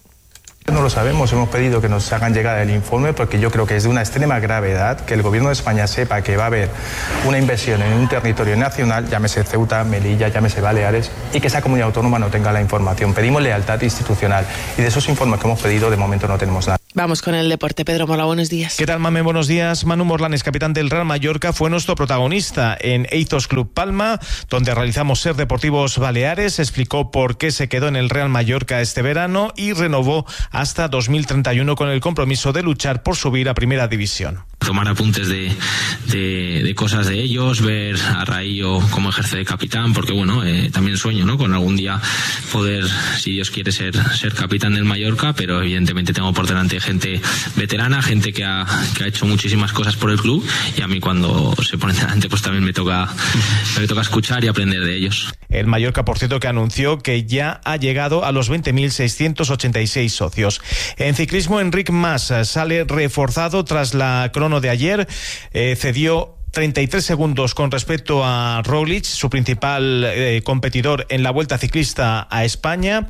No lo sabemos, hemos pedido que nos hagan llegar el informe porque yo creo que es de una extrema gravedad que el gobierno de España sepa que va a haber una inversión en un territorio nacional, llámese Ceuta, Melilla, llámese Baleares, y que esa comunidad autónoma no tenga la información. Pedimos lealtad institucional y de esos informes que hemos pedido de momento no tenemos nada. Vamos con el deporte. Pedro Mola, buenos días. ¿Qué tal, Mame? Buenos días. Manu Morlanes, capitán del Real Mallorca, fue nuestro protagonista en Ethos Club Palma, donde realizamos Ser Deportivos Baleares. Explicó por qué se quedó en el Real Mallorca este verano y renovó hasta dos mil treinta y uno con el compromiso de luchar por subir a Primera División. Tomar apuntes de, de, de cosas de ellos, ver a Raillo cómo ejerce de capitán, porque bueno, eh, también sueño, ¿no?, con algún día poder, si Dios quiere, ser, ser capitán del Mallorca, pero evidentemente tengo por delante gente veterana, gente que ha, que ha hecho muchísimas cosas por el club, y a mí cuando se pone delante pues también me toca, me toca escuchar y aprender de ellos. El Mallorca, por cierto, que anunció que ya ha llegado a los veinte mil seiscientos ochenta y seis socios. En ciclismo, Enric Mas sale reforzado tras la crono de ayer, eh, cedió treinta y tres segundos con respecto a Roglic, su principal eh, competidor en la Vuelta Ciclista a España.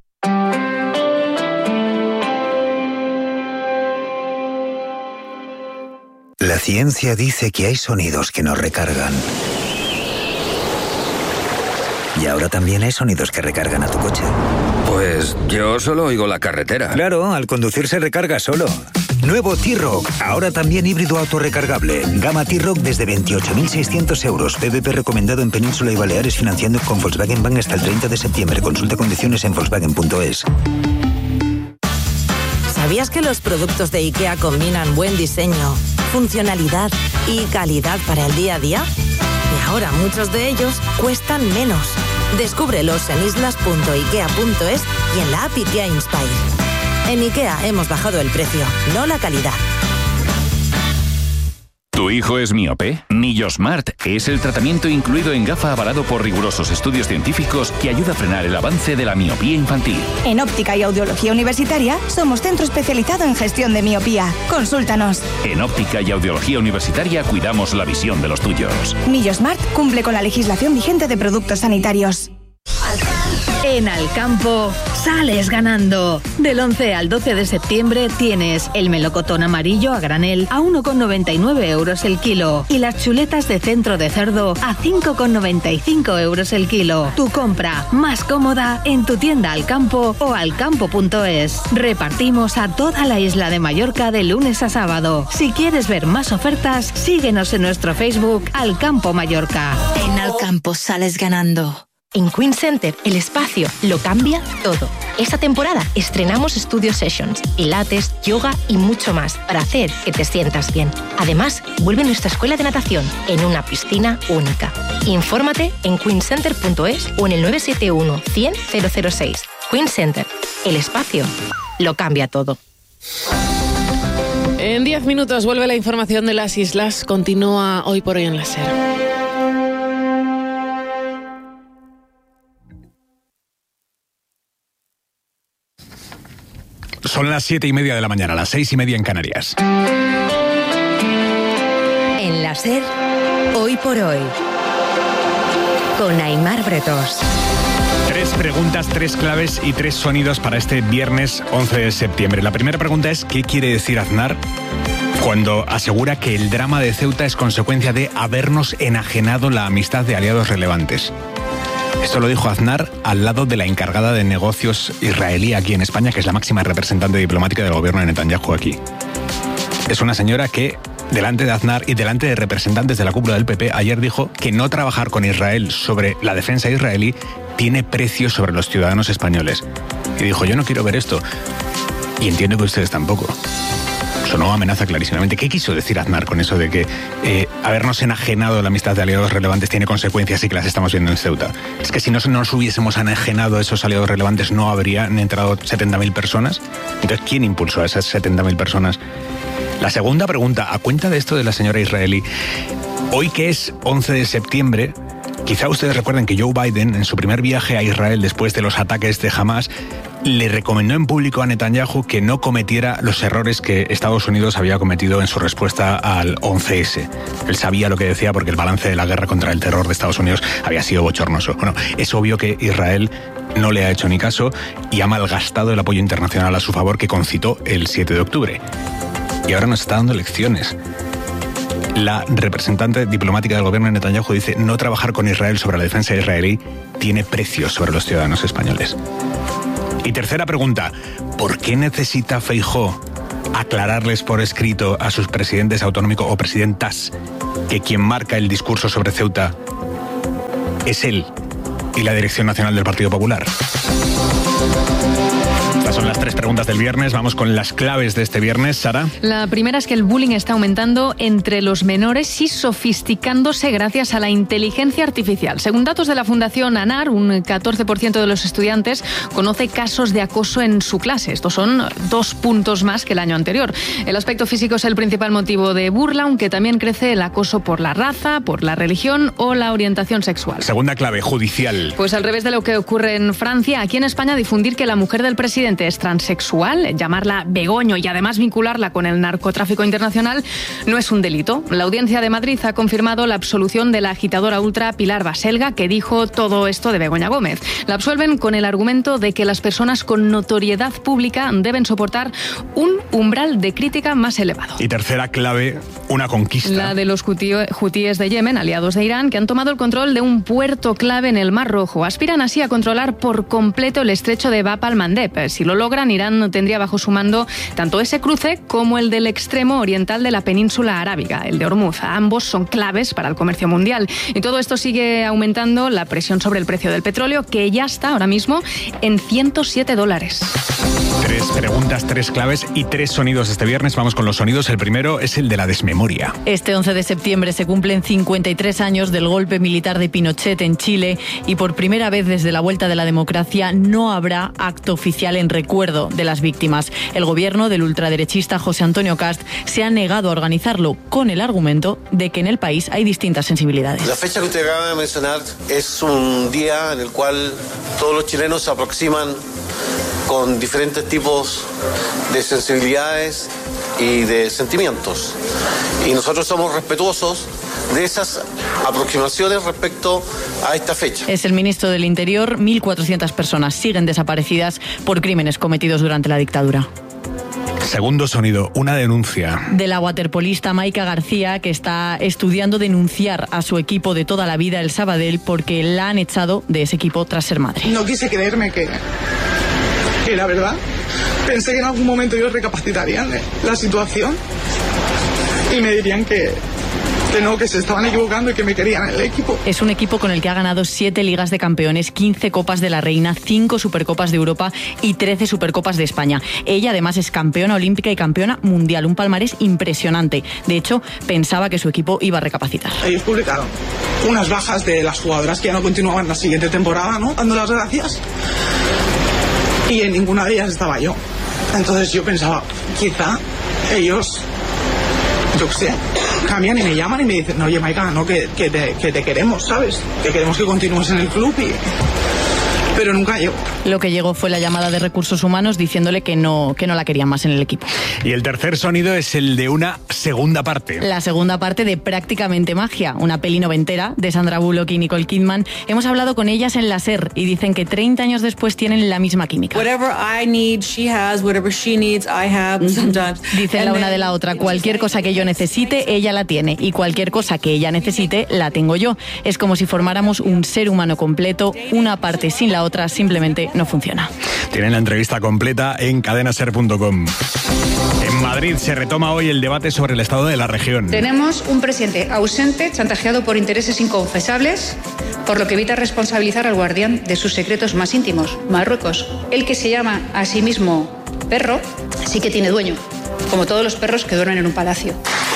La ciencia dice que hay sonidos que nos recargan. Y ahora también hay sonidos que recargan a tu coche. Pues yo solo oigo la carretera. Claro, al conducir se recarga solo. Nuevo T-Roc, ahora también híbrido autorrecargable. Gama T-Roc desde veintiocho mil seiscientos euros. P V P recomendado en Península y Baleares, financiando con Volkswagen Bank hasta el treinta de septiembre. Consulta condiciones en volkswagen punto es. ¿Sabías que los productos de IKEA combinan buen diseño, funcionalidad y calidad para el día a día? Y ahora muchos de ellos cuestan menos. Descúbrelos en islas punto ikea punto es y en la app IKEA Inspire. En IKEA hemos bajado el precio, no la calidad. ¿Tu hijo es miope? Millosmart es el tratamiento incluido en gafa avalado por rigurosos estudios científicos que ayuda a frenar el avance de la miopía infantil. En Óptica y Audiología Universitaria somos centro especializado en gestión de miopía. Consúltanos. En Óptica y Audiología Universitaria cuidamos la visión de los tuyos. Millosmart cumple con la legislación vigente de productos sanitarios. En Alcampo sales ganando. Del once al doce de septiembre tienes el melocotón amarillo a granel a uno con noventa y nueve euros el kilo y las chuletas de centro de cerdo a cinco con noventa y cinco euros el kilo. Tu compra más cómoda en tu tienda Alcampo o alcampo punto es. Repartimos a toda la isla de Mallorca de lunes a sábado. Si quieres ver más ofertas, síguenos en nuestro Facebook Alcampo Mallorca. En Alcampo sales ganando. En Queen Center, el espacio lo cambia todo. Esta temporada estrenamos Studio Sessions, pilates, yoga y mucho más para hacer que te sientas bien. Además, vuelve nuestra escuela de natación en una piscina única. Infórmate en queen center punto es o en el nueve siete uno, cien, cero cero seis. Queen Center, el espacio lo cambia todo. En diez minutos vuelve la información de las islas. Continúa Hoy por Hoy en la SER. Son las siete y media de la mañana, las seis y media en Canarias. En la SER, Hoy por Hoy, con Aimar Bretos. Tres preguntas, tres claves y tres sonidos para este viernes once de septiembre. La primera pregunta es: ¿qué quiere decir Aznar cuando asegura que el drama de Ceuta es consecuencia de habernos enajenado la amistad de aliados relevantes? Esto lo dijo Aznar al lado de la encargada de negocios israelí aquí en España, que es la máxima representante diplomática del gobierno de Netanyahu aquí. Es una señora que delante de Aznar y delante de representantes de la cúpula del P P, ayer dijo que no trabajar con Israel sobre la defensa israelí tiene precio sobre los ciudadanos españoles. Y dijo, yo no quiero ver esto. Y entiendo que ustedes tampoco. Sonó amenaza clarísimamente. ¿Qué quiso decir Aznar con eso de que eh, habernos enajenado de la amistad de aliados relevantes tiene consecuencias y que las estamos viendo en Ceuta? Es que si no nos hubiésemos enajenado de esos aliados relevantes no habrían entrado setenta mil personas. Entonces, ¿quién impulsó a esas setenta mil personas? La segunda pregunta, a cuenta de esto de la señora israelí, hoy que es once de septiembre, quizá ustedes recuerden que Joe Biden, en su primer viaje a Israel después de los ataques de Hamas, le recomendó en público a Netanyahu que no cometiera los errores que Estados Unidos había cometido en su respuesta al once ese. Él sabía lo que decía porque el balance de la guerra contra el terror de Estados Unidos había sido bochornoso. Bueno, es obvio que Israel no le ha hecho ni caso y ha malgastado el apoyo internacional a su favor que concitó el siete de octubre. Y ahora nos está dando lecciones. La representante diplomática del gobierno de Netanyahu dice no trabajar con Israel sobre la defensa israelí tiene precio sobre los ciudadanos españoles. Y tercera pregunta, ¿por qué necesita Feijóo aclararles por escrito a sus presidentes autonómicos o presidentas que quien marca el discurso sobre Ceuta es él y la Dirección Nacional del Partido Popular? Estas son las tres preguntas del viernes. Vamos con las claves de este viernes, Sara. La primera es que el bullying está aumentando entre los menores y sofisticándose gracias a la inteligencia artificial. Según datos de la Fundación ANAR, un catorce por ciento de los estudiantes conoce casos de acoso en su clase. Estos son dos puntos más que el año anterior. El aspecto físico es el principal motivo de burla, aunque también crece el acoso por la raza, por la religión o la orientación sexual. Segunda clave, judicial. Pues al revés de lo que ocurre en Francia, aquí en España difundir que la mujer del presidente es transexual, llamarla Begoño y además vincularla con el narcotráfico internacional no es un delito. La Audiencia de Madrid ha confirmado la absolución de la agitadora ultra Pilar Baselga, que dijo todo esto de Begoña Gómez. La absuelven con el argumento de que las personas con notoriedad pública deben soportar un umbral de crítica más elevado. Y tercera clave, una conquista. La de los hutíes de Yemen, aliados de Irán, que han tomado el control de un puerto clave en el Mar Rojo. Aspiran así a controlar por completo el estrecho de Bab al-Mandeb. Si lo logran, Irán tendría bajo su mando tanto ese cruce como el del extremo oriental de la península arábiga, el de Hormuz. Ambos son claves para el comercio mundial. Y todo esto sigue aumentando la presión sobre el precio del petróleo, que ya está ahora mismo en ciento siete dólares. Tres preguntas, tres claves y tres sonidos este viernes. Vamos con los sonidos. El primero es el de la desmemoria. Este once de septiembre se cumplen cincuenta y tres años del golpe militar de Pinochet en Chile y por primera vez desde la vuelta de la democracia no habrá acto oficial en recuerdo de las víctimas. El gobierno del ultraderechista José Antonio Cast se ha negado a organizarlo con el argumento de que en el país hay distintas sensibilidades. La fecha que usted acaba de mencionar es un día en el cual todos los chilenos se aproximan con diferentes tipos de sensibilidades y de sentimientos. Y nosotros somos respetuosos de esas aproximaciones respecto a esta fecha. Es el ministro del Interior. mil cuatrocientas personas siguen desaparecidas por crímenes cometidos durante la dictadura. Segundo sonido, una denuncia. De la waterpolista Maika García, que está estudiando denunciar a su equipo de toda la vida, el Sabadell, porque la han echado de ese equipo tras ser madre. No quise creerme que, que la verdad, pensé que en algún momento ellos recapacitarían la situación y me dirían que... que no, que se estaban equivocando y que me querían en el equipo. Es un equipo con el que ha ganado siete Ligas de Campeones, quince Copas de la Reina, cinco Supercopas de Europa y trece Supercopas de España. Ella además es campeona olímpica y campeona mundial, un palmarés impresionante. De hecho, pensaba que su equipo iba a recapacitar. Ellos publicaron unas bajas de las jugadoras que ya no continuaban la siguiente temporada, ¿no? Dando las gracias. Y en ninguna de ellas estaba yo. Entonces yo pensaba, quizá ellos... yo qué sé, cambian y me llaman y me dicen, no, oye, Maika, no, que, que, te, que te queremos, ¿sabes? Que queremos que continúes en el club y... pero nunca llegó. Lo que llegó fue la llamada de Recursos Humanos diciéndole que no, que no la querían más en el equipo. Y el tercer sonido es el de una segunda parte. La segunda parte de Prácticamente Magia, una peli noventera de Sandra Bullock y Nicole Kidman. Hemos hablado con ellas en la SER y dicen que treinta años después tienen la misma química. Whatever I need, she has. Whatever she needs, I have. Sometimes. Dicen la una de la otra, cualquier cosa que yo necesite, ella la tiene. Y cualquier cosa que ella necesite, la tengo yo. Es como si formáramos un ser humano completo, una parte sin la otra. otra simplemente no funciona. Tienen la entrevista completa en cadena ser punto com. En Madrid se retoma hoy el debate sobre el estado de la región. Tenemos un presidente ausente, chantajeado por intereses inconfesables, por lo que evita responsabilizar al guardián de sus secretos más íntimos, Marruecos. El que se llama a sí mismo perro, sí que tiene dueño, como todos los perros que duermen en un palacio.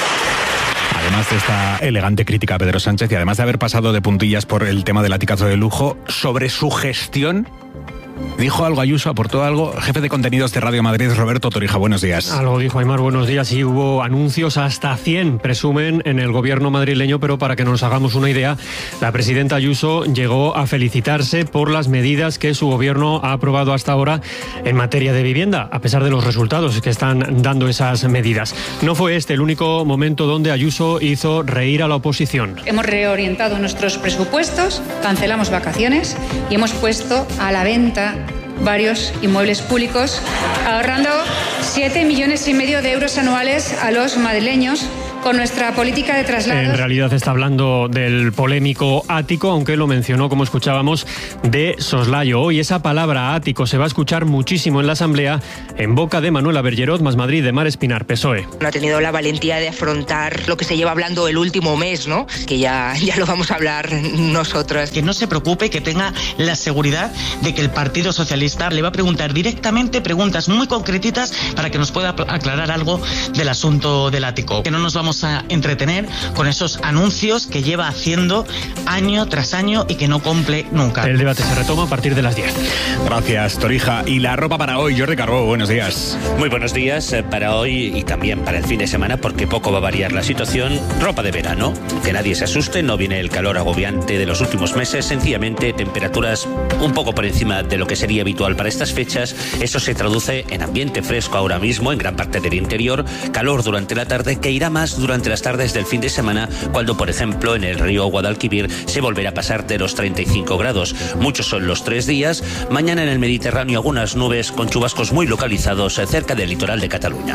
Además de esta elegante crítica a Pedro Sánchez y además de haber pasado de puntillas por el tema del latigazo de lujo, sobre su gestión, dijo algo Ayuso, aportó algo. Jefe de contenidos de Radio Madrid, Roberto Torija, buenos días. Algo dijo Aimar, buenos días. Y hubo anuncios hasta cien, presumen, en el gobierno madrileño, pero para que nos hagamos una idea, la presidenta Ayuso llegó a felicitarse por las medidas que su gobierno ha aprobado hasta ahora en materia de vivienda, a pesar de los resultados que están dando esas medidas. No fue este el único momento donde Ayuso hizo reír a la oposición. Hemos reorientado nuestros presupuestos, cancelamos vacaciones y hemos puesto a la venta varios inmuebles públicos, ahorrando siete millones y medio de euros anuales a los madrileños con nuestra política de traslados. En realidad está hablando del polémico ático, aunque lo mencionó, como escuchábamos, de soslayo. Hoy esa palabra ático se va a escuchar muchísimo en la Asamblea, en boca de Manuela Bergerot, Más Madrid, de Mar Espinar, P S O E. No ha tenido la valentía de afrontar lo que se lleva hablando el último mes, ¿no? Que ya, ya lo vamos a hablar nosotros. Que no se preocupe, que tenga la seguridad de que el Partido Socialista le va a preguntar directamente preguntas muy concretitas para que nos pueda aclarar algo del asunto del ático. Que no nos vamos a entretener con esos anuncios que lleva haciendo año tras año y que no cumple nunca. El debate se retoma a partir de las diez. Gracias, Torija. Y la ropa para hoy, Jordi Carbó, buenos días. Muy buenos días para hoy y también para el fin de semana, porque poco va a variar la situación. Ropa de verano, que nadie se asuste, no viene el calor agobiante de los últimos meses, sencillamente temperaturas un poco por encima de lo que sería habitual para estas fechas. Eso se traduce en ambiente fresco ahora mismo en gran parte del interior, calor durante la tarde que irá más durante las tardes del fin de semana, cuando por ejemplo en el río Guadalquivir se volverá a pasar de los treinta y cinco grados. Muchos son los tres días. Mañana en el Mediterráneo algunas nubes con chubascos muy localizados cerca del litoral de Cataluña.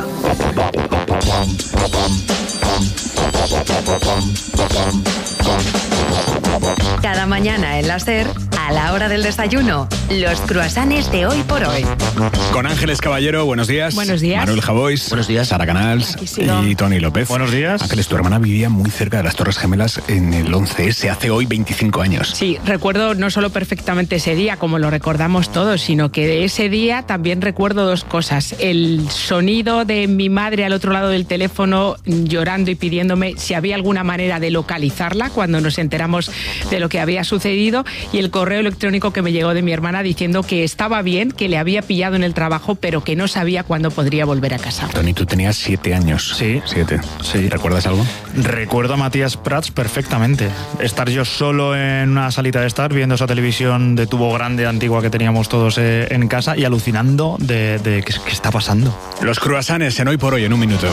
Cada mañana en la SER, a la hora del desayuno, los croissants de Hoy por Hoy. Con Ángeles Caballero, buenos días. Buenos días. Manuel Javois. Buenos días. Sara Canals y Tony López. Buenos días. Ángeles, tu hermana vivía muy cerca de las Torres Gemelas en el once ese, hace hoy veinticinco años. Sí, recuerdo no solo perfectamente ese día, como lo recordamos todos, sino que de ese día también recuerdo dos cosas. El sonido de mi madre al otro lado del teléfono llorando y pidiéndome si había alguna manera de localizarla cuando nos enteramos de lo que había sucedido, y el correo electrónico que me llegó de mi hermana diciendo que estaba bien, que le había pillado en el trabajo, pero que no sabía cuándo podría volver a casa. Tony, tú tenías siete años. Sí. Siete. Sí. ¿Recuerdas algo? Recuerdo a Matías Prats perfectamente. Estar yo solo en una salita de estar, viendo esa televisión de tubo grande antigua que teníamos todos eh, en casa y alucinando de, de qué, qué está pasando. Los croissants en Hoy por Hoy en un minuto.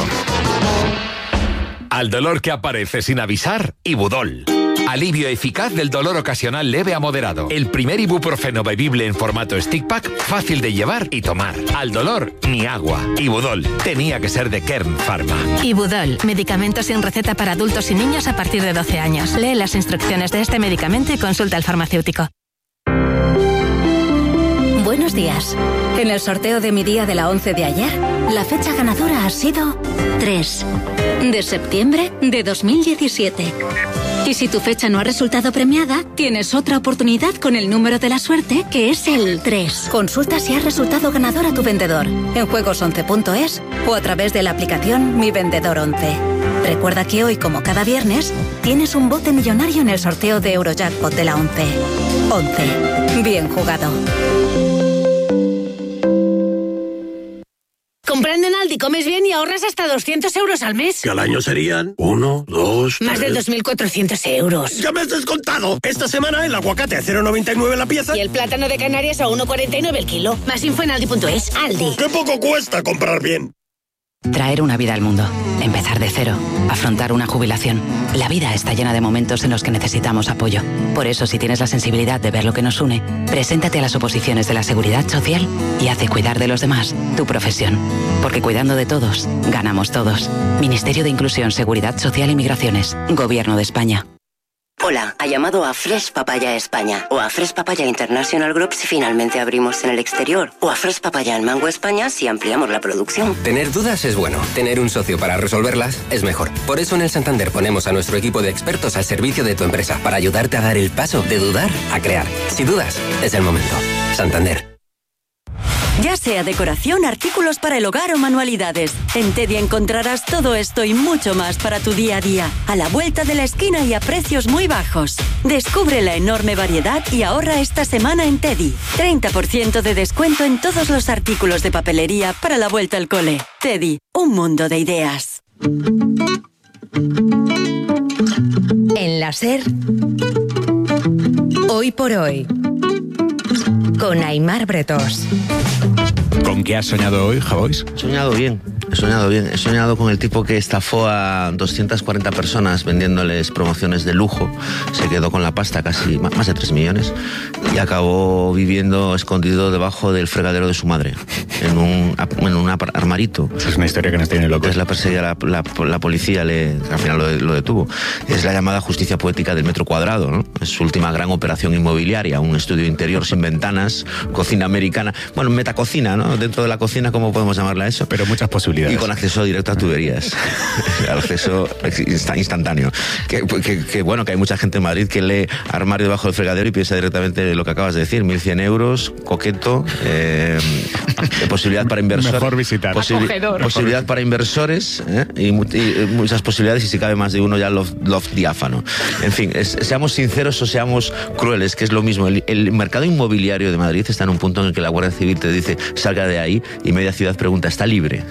Al dolor que aparece sin avisar, Ibudol. Alivio eficaz del dolor ocasional leve a moderado. El primer ibuprofeno bebible en formato stick pack, fácil de llevar y tomar. Al dolor, ni agua. Ibudol. Tenía que ser de Kern Pharma. Ibudol. Medicamento sin receta para adultos y niños a partir de doce años. Lee las instrucciones de este medicamento y consulta al farmacéutico. Buenos días. En el sorteo de mi día de la once de ayer, la fecha ganadora ha sido tres de septiembre de dos mil diecisiete. Y si tu fecha no ha resultado premiada, tienes otra oportunidad con el número de la suerte, que es el tres. Consulta si has resultado ganador a tu vendedor en juegos once punto es o a través de la aplicación Mi Vendedor once. Recuerda que hoy, como cada viernes, tienes un bote millonario en el sorteo de Eurojackpot de la once. once. Bien jugado. Comprando en Aldi comes bien y ahorras hasta doscientos euros al mes. Que al año serían uno, dos, Más tres... de dos mil cuatrocientos euros. ¡Ya me has descontado! Esta semana el aguacate a cero coma noventa y nueve la pieza. Y el plátano de Canarias a uno coma cuarenta y nueve el kilo. Más info en aldi punto es. Aldi. ¡Qué poco cuesta comprar bien! Traer una vida al mundo, empezar de cero, afrontar una jubilación. La vida está llena de momentos en los que necesitamos apoyo. Por eso, si tienes la sensibilidad de ver lo que nos une, preséntate a las oposiciones de la Seguridad Social y hace cuidar de los demás tu profesión. Porque cuidando de todos, ganamos todos. Ministerio de Inclusión, Seguridad Social y Migraciones. Gobierno de España. Hola, ha llamado a Fresh Papaya España o a Fresh Papaya International Group si finalmente abrimos en el exterior o a Fresh Papaya en Mango España si ampliamos la producción. Tener dudas es bueno, tener un socio para resolverlas es mejor. Por eso en el Santander ponemos a nuestro equipo de expertos al servicio de tu empresa para ayudarte a dar el paso de dudar a crear. Si dudas, es el momento. Santander. Ya sea decoración, artículos para el hogar o manualidades, en Teddy encontrarás todo esto y mucho más para tu día a día, a la vuelta de la esquina y a precios muy bajos. Descubre la enorme variedad y ahorra esta semana en Teddy. treinta por ciento de descuento en todos los artículos de papelería para la vuelta al cole. Teddy, un mundo de ideas. En la SER, Hoy por Hoy, con Aimar Bretós. ¿Con qué has soñado hoy, Javois? He soñado bien, he soñado bien. He soñado con el tipo que estafó a doscientas cuarenta personas vendiéndoles promociones de lujo. Se quedó con la pasta, casi más de tres millones, y acabó viviendo escondido debajo del fregadero de su madre, en un, en un armarito. Es una historia que nos tiene locos. Es la perseguía la, la, la policía, le, al final lo, lo detuvo. Es la llamada justicia poética del metro cuadrado, ¿no? Es su última gran operación inmobiliaria, un estudio interior sin ventanas, cocina americana, bueno, metacocina, ¿no? Dentro de la cocina, ¿cómo podemos llamarla eso? Pero muchas posibilidades. Y con acceso directo a tuberías. Acceso instantáneo. Que, que, que bueno, que hay mucha gente en Madrid que lee armario debajo del fregadero y piensa directamente lo que acabas de decir, mil cien euros, coqueto, eh, posibilidad para inversores. Mejor visitar. Posibil- posibilidad para inversores, ¿eh? y, y muchas posibilidades, y si cabe más de uno ya loft, loft diáfano. En fin, es, seamos sinceros o seamos crueles, que es lo mismo. El, el mercado inmobiliario de Madrid está en un punto en el que la Guardia Civil te dice, salga de ahí, y media ciudad pregunta, ¿está libre?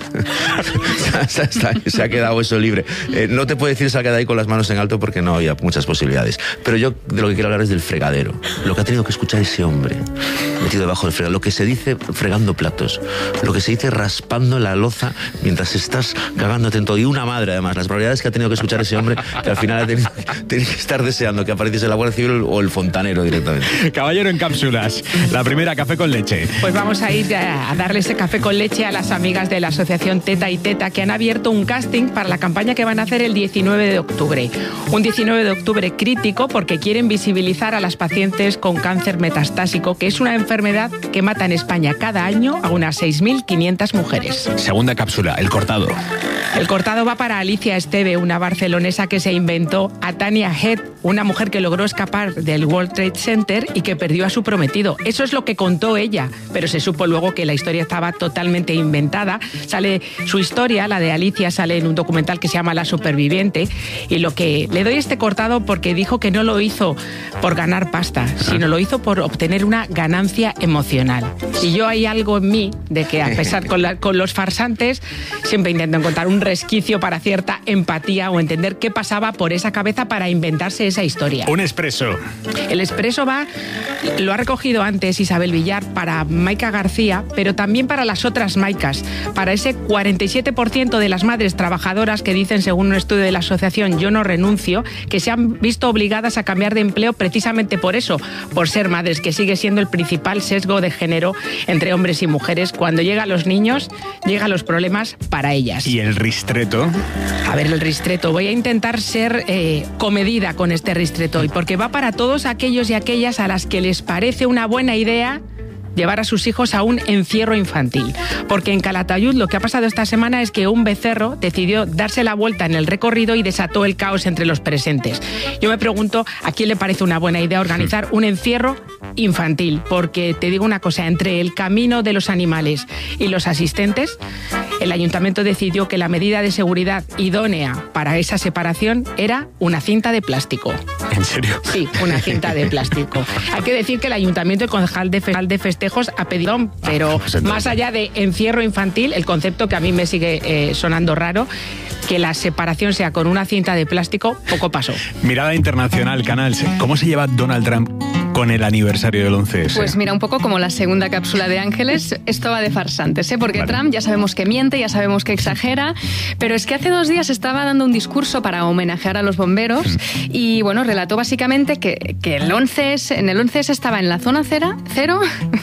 está, está, se ha quedado eso libre. Eh, no te puedo decir salga de ahí con las manos en alto porque no había muchas posibilidades. Pero yo de lo que quiero hablar es del fregadero. Lo que ha tenido que escuchar ese hombre metido debajo del fregadero. Lo que se dice fregando platos. Lo que se dice raspando la loza mientras estás cagándote en todo. Y una madre, además. Las probabilidades que ha tenido que escuchar ese hombre, que al final ha tenido, tiene que estar deseando que apareciese la Guardia Civil o el fontanero directamente. Caballero en cápsulas. La primera, café con leche. Pues vamos a ir a darle ese café con leche a las amigas de la asociación Teta y Teta, que han abierto un casting para la campaña que van a hacer el diecinueve de octubre. Un diecinueve de octubre crítico porque quieren visibilizar a las pacientes con cáncer metastásico, que es una enfermedad que mata en España cada año a unas seis mil quinientas mujeres. Segunda cápsula, el cortado. El cortado va para Alicia Esteve, una barcelonesa que se inventó a Tania Head, una mujer que logró escapar del World Trade Center y que perdió a su prometido. Eso es lo que contó ella, pero se supo luego que la historia estaba totalmente inventada. Sale su historia, la de Alicia, sale en un documental que se llama La Superviviente, y lo que le doy este cortado porque dijo que no lo hizo por ganar pasta, sino lo hizo por obtener una ganancia emocional. Y yo hay algo en mí de que, a pesar con, la, con los farsantes, siempre intento encontrar un resquicio para cierta empatía o entender qué pasaba por esa cabeza para inventarse esa historia. Un expreso. El expreso va, lo ha recogido antes Isabel Villar para Maika García, pero también para las otras Maicas, para ese cuarenta y siete por ciento de las madres trabajadoras que dicen, según un estudio de la asociación Yo No Renuncio, que se han visto obligadas a cambiar de empleo precisamente por eso, por ser madres, que sigue siendo el principal sesgo de género entre hombres y mujeres. Cuando llegan los niños, llegan los problemas para ellas. ¿Y el ristreto? A ver, el ristreto. Voy a intentar ser eh, comedida con este ristreto hoy, porque va para todos aquellos y aquellas a las que les parece una buena idea llevar a sus hijos a un encierro infantil. Porque en Calatayud lo que ha pasado esta semana es que un becerro decidió darse la vuelta en el recorrido y desató el caos entre los presentes. Yo me pregunto a quién le parece una buena idea organizar un encierro infantil, porque te digo una cosa, entre el camino de los animales y los asistentes, el ayuntamiento decidió que la medida de seguridad idónea para esa separación era una cinta de plástico. ¿En serio? Sí, una cinta de plástico. Hay que decir que el ayuntamiento, el concejal de, fe, de festejos, ha pedido, pero ah, pues más allá de encierro infantil, el concepto que a mí me sigue eh, sonando raro, que la separación sea con una cinta de plástico, poco pasó. Mirada internacional, Canal. ¿Cómo se lleva Donald Trump con el aniversario del once ese? Pues mira, un poco como la segunda cápsula de Ángeles, esto va de farsantes, ¿eh? Porque vale. Trump ya sabemos que miente, ya sabemos que exagera, pero es que hace dos días estaba dando un discurso para homenajear a los bomberos mm. y bueno, relató básicamente que, que el once ese, en el once ese estaba en la zona cera, cero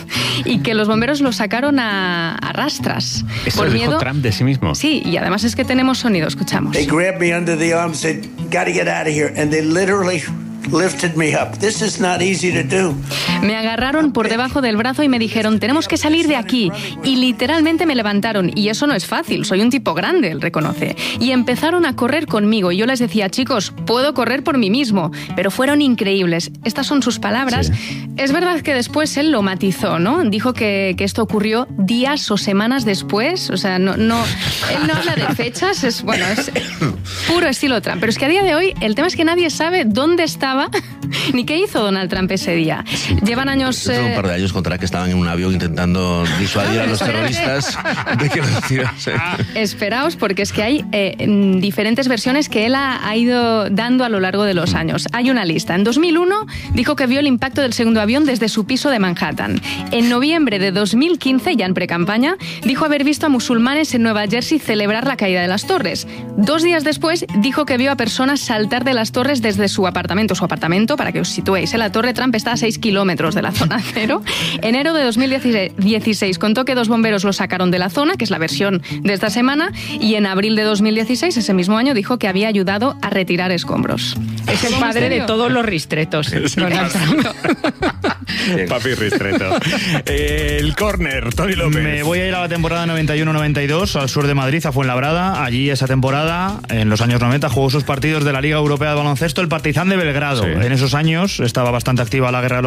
y que los bomberos lo sacaron a, a rastras. ¿Eso por lo miedo. dijo Trump de sí mismo? Sí, y además es que tenemos sonido, escuchamos. They grabbed me under the arm and said, gotta get out of here, and they literally lifted me up. This is not easy to do. Me agarraron por debajo del brazo y me dijeron, tenemos que salir de aquí. Y literalmente me levantaron. Y eso no es fácil, soy un tipo grande, él reconoce. Y empezaron a correr conmigo. Y yo les decía, chicos, puedo correr por mí mismo. Pero fueron increíbles. Estas son sus palabras. Sí. Es verdad que después él lo matizó, ¿no? Dijo que, que esto ocurrió días o semanas después. O sea, no, no, él no habla de fechas. Es, bueno, es puro estilo Trump. Pero es que a día de hoy el tema es que nadie sabe dónde estaba ni qué hizo Donald Trump ese día. Sí. Llevan años... Yo tengo un par de años contará que estaban en un avión intentando disuadir a los terroristas. ¿De qué decir? Sí. Esperaos, porque es que hay eh, diferentes versiones que él ha, ha ido dando a lo largo de los años. Hay una lista. En dos mil uno dijo que vio el impacto del segundo avión desde su piso de Manhattan. En noviembre de dos mil quince, ya en precampaña, dijo haber visto a musulmanes en Nueva Jersey celebrar la caída de las torres. Dos días después dijo que vio a personas saltar de las torres desde su apartamento. Su apartamento, para que os situéis, la Torre Trump está a seis kilómetros de la zona cero. Enero de dos mil dieciséis contó que dos bomberos lo sacaron de la zona, que es la versión de esta semana, y en abril de dos mil dieciséis, ese mismo año, dijo que había ayudado a retirar escombros. Es el padre de todos los ristretos. Donald Trump. Papi ristreto. El córner, Tony López. Me voy a ir a la temporada noventa y uno noventa y dos al sur de Madrid, a Fuenlabrada. Allí esa temporada, en los años noventa, jugó sus partidos de la Liga Europea de Baloncesto el Partizan de Belgrado. Sí. En esos años estaba bastante activa la guerra de los